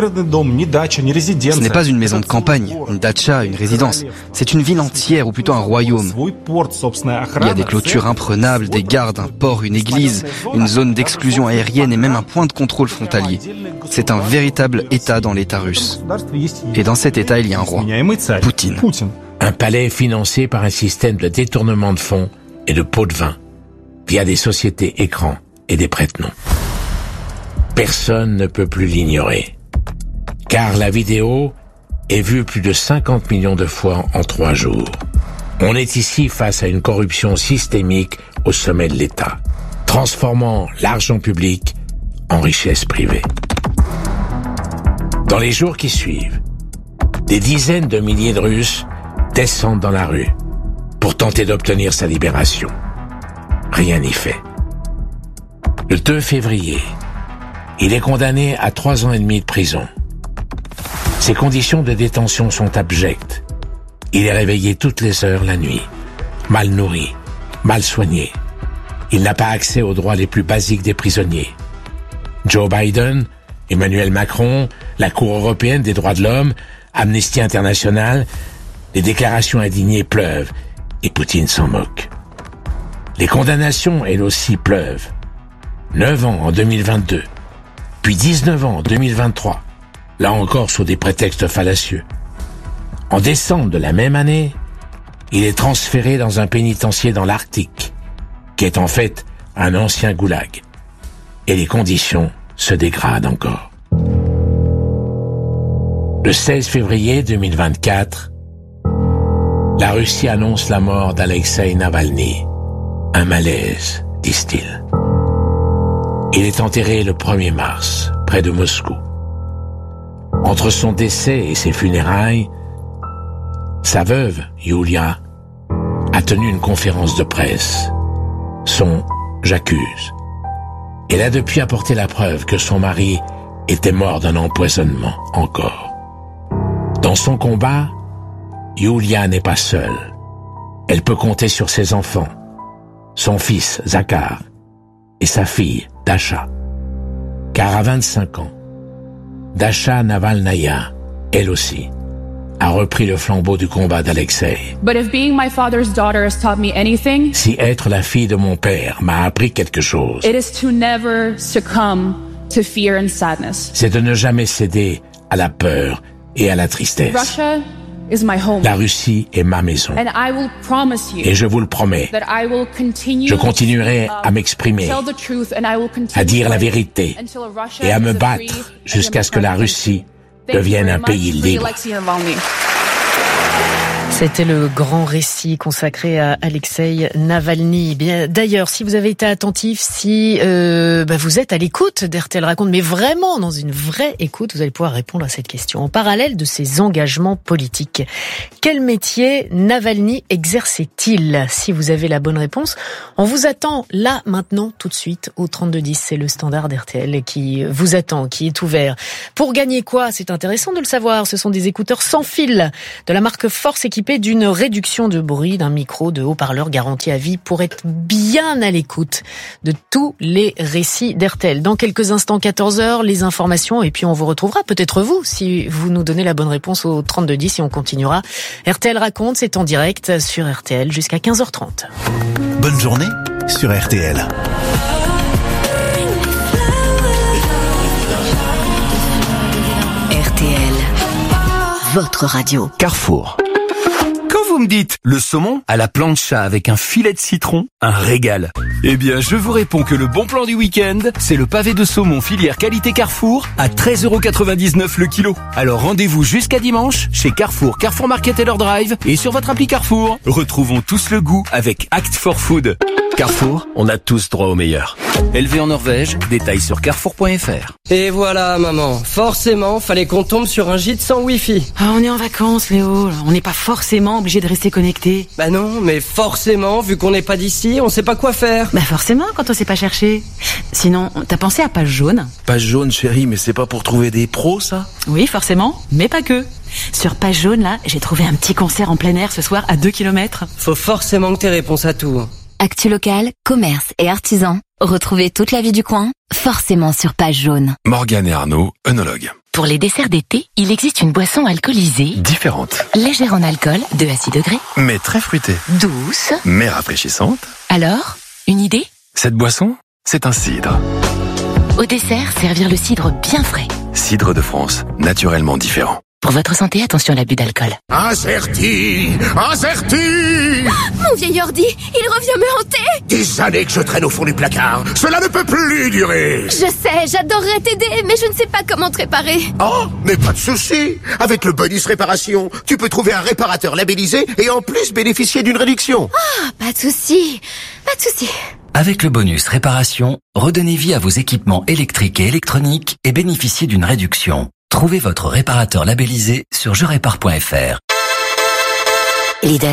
n'est pas une maison de campagne, une datcha, une résidence. C'est une ville entière, ou plutôt un royaume. Il y a des clôtures imprenables, des gardes, un port, une église, une zone d'exclusion aérienne et même un point de contrôle frontalier. C'est un véritable État dans l'État russe. Et dans cet État, il y a un roi, Poutine. Un palais financé par un système de détournement de fonds et de pots de vin, via des sociétés écrans et des prête-noms. Personne ne peut plus l'ignorer, car la vidéo est vue plus de 50 millions de fois en 3 jours. On est ici face à une corruption systémique au sommet de l'État, transformant l'argent public en richesse privée. Dans les jours qui suivent, des dizaines de milliers de Russes descendent dans la rue pour tenter d'obtenir sa libération. Rien n'y fait. Le 2 février, il est condamné à 3 ans et demi de prison. Ses conditions de détention sont abjectes. Il est réveillé toutes les heures la nuit, mal nourri, mal soigné. Il n'a pas accès aux droits les plus basiques des prisonniers. Joe Biden, Emmanuel Macron, la Cour européenne des droits de l'homme, Amnesty International, les déclarations indignées pleuvent et Poutine s'en moque. Les condamnations, elles aussi, pleuvent. 9 ans en 2022. Puis 19 ans en 2023, là encore sous des prétextes fallacieux. En décembre de la même année, il est transféré dans un pénitencier dans l'Arctique, qui est en fait un ancien goulag. Et les conditions se dégradent encore. Le 16 février 2024, la Russie annonce la mort d'Alexeï Navalny. Un malaise, disent-ils. Il est enterré le 1er mars, près de Moscou. Entre son décès et ses funérailles, sa veuve, Yulia, a tenu une conférence de presse. Son « j'accuse ». Elle a depuis apporté la preuve que son mari était mort d'un empoisonnement encore. Dans son combat, Yulia n'est pas seule. Elle peut compter sur ses enfants, son fils Zakhar et sa fille Dasha. Car à 25 ans, Dasha Navalnaya, elle aussi, a repris le flambeau du combat d'Alexei. Si être la fille de mon père m'a appris quelque chose, c'est de ne jamais céder à la peur et à la tristesse. La Russie est ma maison. Et je vous le promets, je continuerai à m'exprimer, à dire la vérité et à me battre jusqu'à ce que la Russie devienne un pays libre. C'était le grand récit consacré à Alexeï Navalny. Bien, d'ailleurs, si vous avez été attentif, si vous êtes à l'écoute d'RTL Raconte, mais vraiment dans une vraie écoute, vous allez pouvoir répondre à cette question. En parallèle de ses engagements politiques, quel métier Navalny exerçait-il? Si vous avez la bonne réponse, on vous attend là, maintenant, tout de suite, au 3210. C'est le standard d'RTL qui vous attend, qui est ouvert. Pour gagner quoi? C'est intéressant de le savoir. Ce sont des écouteurs sans fil de la marque Force équipée d'une réduction de bruit, d'un micro, de haut-parleur garanti à vie pour être bien à l'écoute de tous les récits d'RTL. Dans quelques instants, 14h, les informations et puis on vous retrouvera, peut-être vous, si vous nous donnez la bonne réponse au 3210 et on continuera. RTL Raconte, c'est en direct sur RTL jusqu'à 15h30. Bonne journée sur RTL. RTL, votre radio. Carrefour. Quand vous me dites le saumon à la plancha avec un filet de citron, un régal. Eh bien, je vous réponds que le bon plan du week-end, c'est le pavé de saumon filière qualité Carrefour à 13,99€ le kilo. Alors rendez-vous jusqu'à dimanche chez Carrefour, Carrefour Market et leur drive et sur votre appli Carrefour. Retrouvons tous le goût avec Act for Food. Carrefour, on a tous droit au meilleur. Élevé en Norvège, détails sur carrefour.fr. Et voilà, maman. Forcément, fallait qu'on tombe sur un gîte sans Wi-Fi. Ah, on est en vacances, Léo. On n'est pas forcément obligé de rester connecté. Bah non, mais forcément, vu qu'on n'est pas d'ici, on sait pas quoi faire. Bah forcément, quand on sait pas chercher. Sinon, t'as pensé à Page Jaune? Page Jaune, chérie, mais c'est pas pour trouver des pros, ça? Oui, forcément, mais pas que. Sur Page Jaune, là, j'ai trouvé un petit concert en plein air ce soir à 2 km. Faut forcément que t'aies réponse à tout. Actu local, commerce et artisans. Retrouvez toute la vie du coin, forcément sur Page Jaune. Morgane et Arnaud, œnologues. Pour les desserts d'été, il existe une boisson alcoolisée. Différente. Légère en alcool, 2 à 6 degrés. Mais très fruitée. Douce. Mais rafraîchissante. Alors, une idée? Cette boisson, c'est un cidre. Au dessert, servir le cidre bien frais. Cidre de France, naturellement différent. Pour votre santé, attention à l'abus d'alcool. Incerti. Mon vieil ordi, il revient me hanter. Des années que je traîne au fond du placard. Cela ne peut plus durer. Je sais, j'adorerais t'aider, mais je ne sais pas comment te réparer. Oh, mais pas de souci. Avec le bonus réparation, tu peux trouver un réparateur labellisé et en plus bénéficier d'une réduction. Ah, pas de souci. Pas de souci. Avec le bonus réparation, redonnez vie à vos équipements électriques et électroniques et bénéficiez d'une réduction. Trouvez votre réparateur labellisé sur jerépare.fr. Lidl.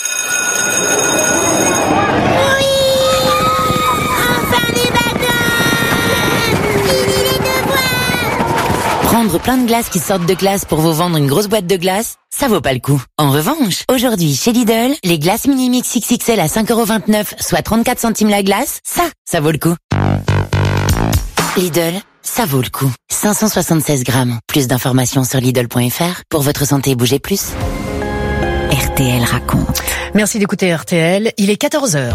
Prendre plein de glaces qui sortent de glace pour vous vendre une grosse boîte de glace, ça vaut pas le coup. En revanche, aujourd'hui chez Lidl, les glaces Mini-Mix XXL à 5,29€, soit 34 centimes la glace, ça vaut le coup. Lidl, ça vaut le coup. 576 grammes. Plus d'informations sur Lidl.fr. Pour votre santé, bougez plus. RTL raconte. Merci d'écouter RTL. Il est 14h.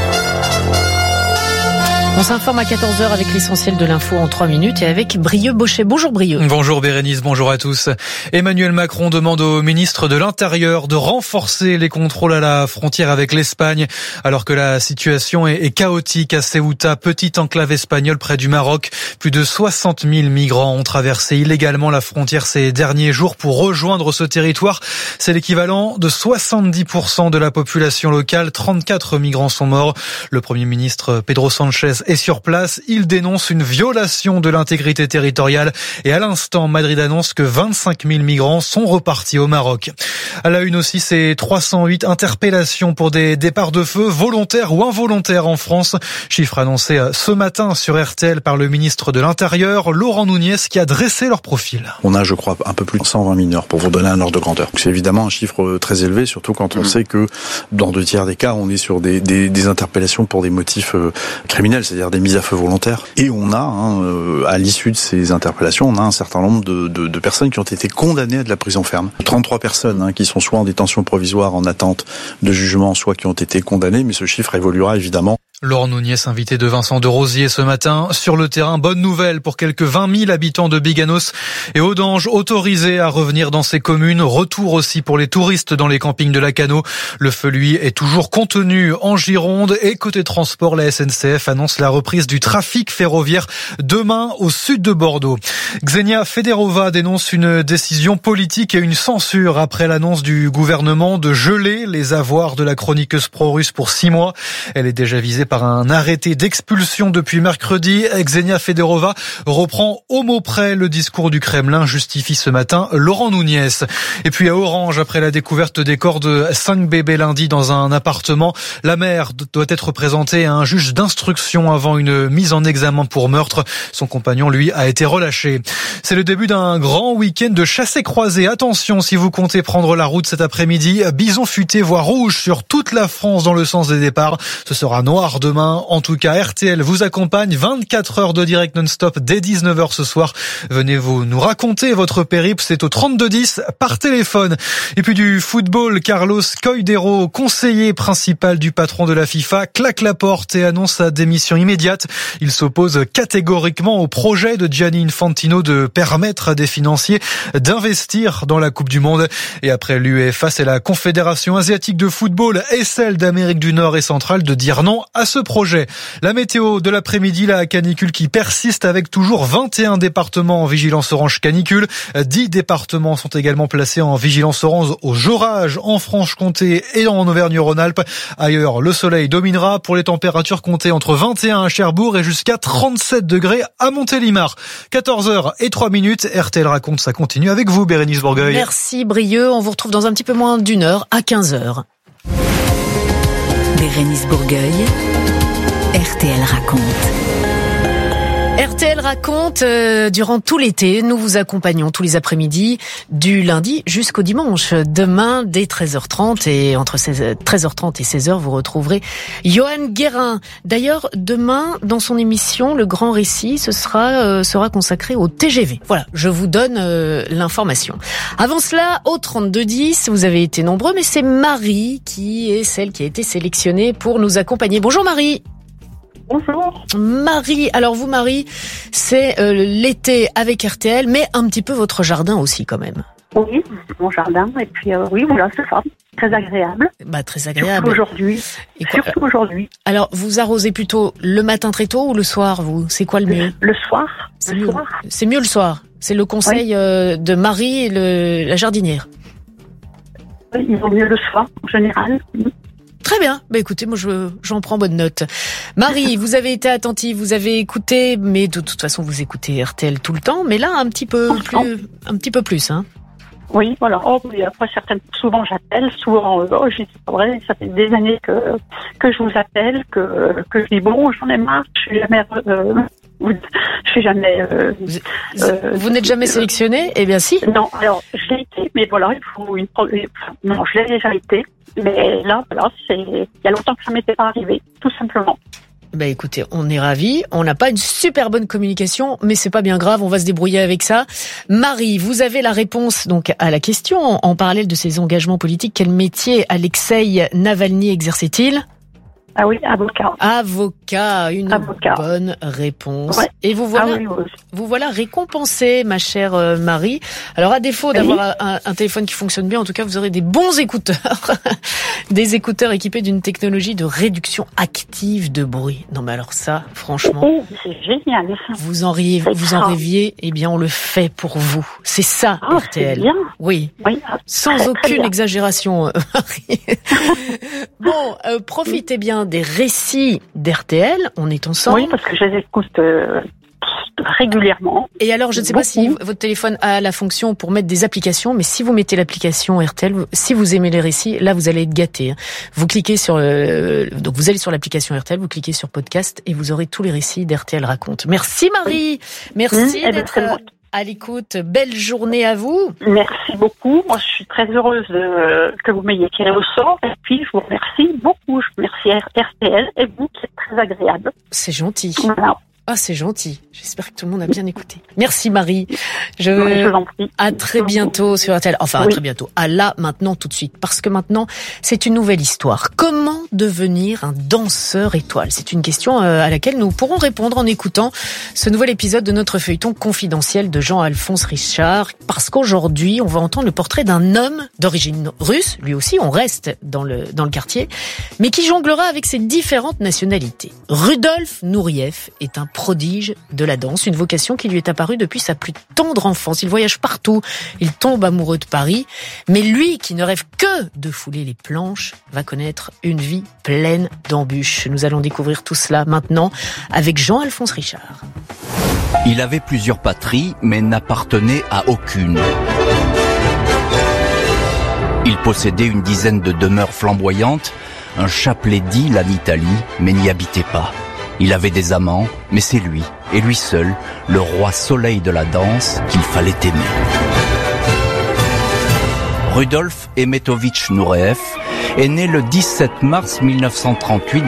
On s'informe à 14h avec l'essentiel de l'info en 3 minutes et avec Brieux Bochet. Bonjour Brieux. Bonjour Bérénice, bonjour à tous. Emmanuel Macron demande au ministre de l'Intérieur de renforcer les contrôles à la frontière avec l'Espagne alors que la situation est chaotique à Ceuta, petite enclave espagnole près du Maroc. Plus de 60 000 migrants ont traversé illégalement la frontière ces derniers jours pour rejoindre ce territoire. C'est l'équivalent de 70% de la population locale. 34 migrants sont morts. Le Premier ministre Pedro Sánchez est sur place. Il dénonce une violation de l'intégrité territoriale et à l'instant, Madrid annonce que 25 000 migrants sont repartis au Maroc. À la une aussi, c'est 308 interpellations pour des départs de feu volontaires ou involontaires en France. Chiffre annoncé ce matin sur RTL par le ministre de l'Intérieur, Laurent Nunez, qui a dressé leur profil. On a, je crois, un peu plus de 120 mineurs pour vous donner un ordre de grandeur. C'est évidemment un chiffre très élevé, surtout quand on sait que dans 2 tiers des cas, on est sur des interpellations pour des motifs criminels, c'est-à-dire des mises à feu volontaires. Et on a, à l'issue de ces interpellations, on a un certain nombre de personnes qui ont été condamnées à de la prison ferme. 33 personnes qui sont soit en détention provisoire en attente de jugement, soit qui ont été condamnées, mais ce chiffre évoluera évidemment. Laurent Nunez, invité de Vincent de Rosier ce matin. Sur le terrain, bonne nouvelle pour quelques 20 000 habitants de Biganos et Audange autorisés à revenir dans ces communes. Retour aussi pour les touristes dans les campings de Lacanau. Le feu, lui, est toujours contenu en Gironde. Et côté transport, la SNCF annonce la reprise du trafic ferroviaire demain au sud de Bordeaux. Xenia Federova dénonce une décision politique et une censure après l'annonce du gouvernement de geler les avoirs de la chroniqueuse pro-russe pour 6 mois. Elle est déjà visée par un arrêté d'expulsion depuis mercredi. Xenia Federova reprend au mot près le discours du Kremlin, justifie ce matin Laurent Nunez. Et puis à Orange, après la découverte des corps de 5 bébés lundi dans un appartement, la mère doit être présentée à un juge d'instruction avant une mise en examen pour meurtre. Son compagnon, lui, a été relâché. C'est le début d'un grand week-end de chassés-croisés. Attention, si vous comptez prendre la route cet après-midi, bison futé voire rouge sur toute la France dans le sens des départs. Ce sera noir demain. En tout cas, RTL vous accompagne 24 heures de direct non-stop dès 19h ce soir. Venez vous nous raconter votre périple. C'est au 3210 par téléphone. Et puis du football, Carlos Coidero, conseiller principal du patron de la FIFA, claque la porte et annonce sa démission immédiate. Il s'oppose catégoriquement au projet de Gianni Infantino de permettre à des financiers d'investir dans la Coupe du Monde. Et après l'UEFA, c'est la Confédération asiatique de football et celle d'Amérique du Nord et centrale de dire non à ce projet. La météo de l'après-midi, la canicule qui persiste avec toujours 21 départements en vigilance orange canicule. 10 départements sont également placés en vigilance orange aux orages en Franche-Comté et en Auvergne-Rhône-Alpes. Ailleurs, le soleil dominera pour les températures comptées entre 21 à Cherbourg et jusqu'à 37 degrés à Montélimar. 14h03. RTL raconte, ça continue avec vous, Bérénice Bourgueil. Merci Brieux, on vous retrouve dans un petit peu moins d'une heure à 15h. Bérénice Bourgueil, RTL raconte. RTL raconte, durant tout l'été, nous vous accompagnons tous les après-midi du lundi jusqu'au dimanche. Demain, dès 13h30 et entre 13h30 et 16h, vous retrouverez Johan Guérin. D'ailleurs, demain, dans son émission, Le Grand Récit, ce sera consacré au TGV. Voilà, je vous donne l'information. Avant cela, au 3210, vous avez été nombreux, mais c'est Marie qui est celle qui a été sélectionnée pour nous accompagner. Bonjour Marie. Bonjour. Marie, alors vous Marie, c'est l'été avec RTL, mais un petit peu votre jardin aussi quand même. Oui, mon jardin, et puis oui, voilà, c'est ça, très agréable. Bah très agréable. Surtout aujourd'hui. Alors, vous arrosez plutôt le matin très tôt ou le soir, vous ? C'est quoi le mieux ? Le soir. C'est mieux le soir. C'est le conseil de Marie, la jardinière. Oui, il vaut mieux le soir, en général. Très bien. Bah écoutez, moi j'en prends bonne note. Marie, vous avez été attentive, vous avez écouté, mais de toute façon vous écoutez RTL tout le temps, mais là un petit peu plus, hein. Oui, voilà. Oh, oui, après souvent j'appelle, je dis pas vrai, ça fait des années que je vous appelle, que je dis bon, j'en ai marre, vous n'êtes jamais sélectionné ? Eh bien si. Non, alors je l'ai été, mais voilà, non, je l'ai déjà été, mais là, voilà, il y a longtemps que ça m'était pas arrivé, tout simplement. Bah écoutez, on est ravis. On n'a pas une super bonne communication, mais c'est pas bien grave, on va se débrouiller avec ça. Marie, vous avez la réponse donc à la question. En parallèle de ses engagements politiques, quel métier Alexeï Navalny exerçait-il ? Ah oui, avocat. Bonne réponse. Ouais. Et vous voilà récompensée, ma chère Marie. Alors à défaut d'avoir un téléphone qui fonctionne bien, en tout cas vous aurez des bons écouteurs, des écouteurs équipés d'une technologie de réduction active de bruit. Non mais alors ça, franchement, c'est génial. Vous en rêviez, eh bien on le fait pour vous. C'est ça, RTL. C'est bien. Oui. Sans aucune exagération, Marie. Bon, profitez bien des récits d'RTL, on est ensemble. Oui, parce que je les écoute régulièrement. Et alors, je ne sais pas si votre téléphone a la fonction pour mettre des applications, mais si vous mettez l'application RTL, si vous aimez les récits, là, vous allez être gâtés. Vous cliquez donc vous allez sur l'application RTL, vous cliquez sur podcast et vous aurez tous les récits d'RTL Raconte. Merci Marie. Merci d'être à l'écoute. Belle journée à vous. Merci beaucoup. Moi, je suis très heureuse que vous m'ayez tiré au sort. Et puis, je vous remercie beaucoup. Je remercie RTL et vous, qui êtes très agréable. C'est gentil. Voilà. Ah, c'est gentil. J'espère que tout le monde a bien écouté. Merci Marie. Je vous en prie. À très bientôt sur RTL. Enfin, à très bientôt. À là, maintenant, tout de suite. Parce que maintenant, c'est une nouvelle histoire. Comment devenir un danseur étoile? C'est une question à laquelle nous pourrons répondre en écoutant ce nouvel épisode de notre feuilleton confidentiel de Jean-Alphonse Richard. Parce qu'aujourd'hui, on va entendre le portrait d'un homme d'origine russe. Lui aussi, on reste dans le quartier. Mais qui jonglera avec ses différentes nationalités. Rudolf Nureyev est un prodige de la danse, une vocation qui lui est apparue depuis sa plus tendre enfance. Il voyage partout, il tombe amoureux de Paris, mais lui qui ne rêve que de fouler les planches va connaître une vie pleine d'embûches. Nous allons découvrir tout cela maintenant avec Jean-Alphonse Richard. Il avait plusieurs patries, mais n'appartenait à aucune. Il possédait une dizaine de demeures flamboyantes, un chapelet d'îles en Italie, mais n'y habitait pas. Il avait des amants, mais c'est lui, et lui seul, le roi soleil de la danse, qu'il fallait aimer. Rudolf Emetovitch Nureyev est né le 17 mars 1938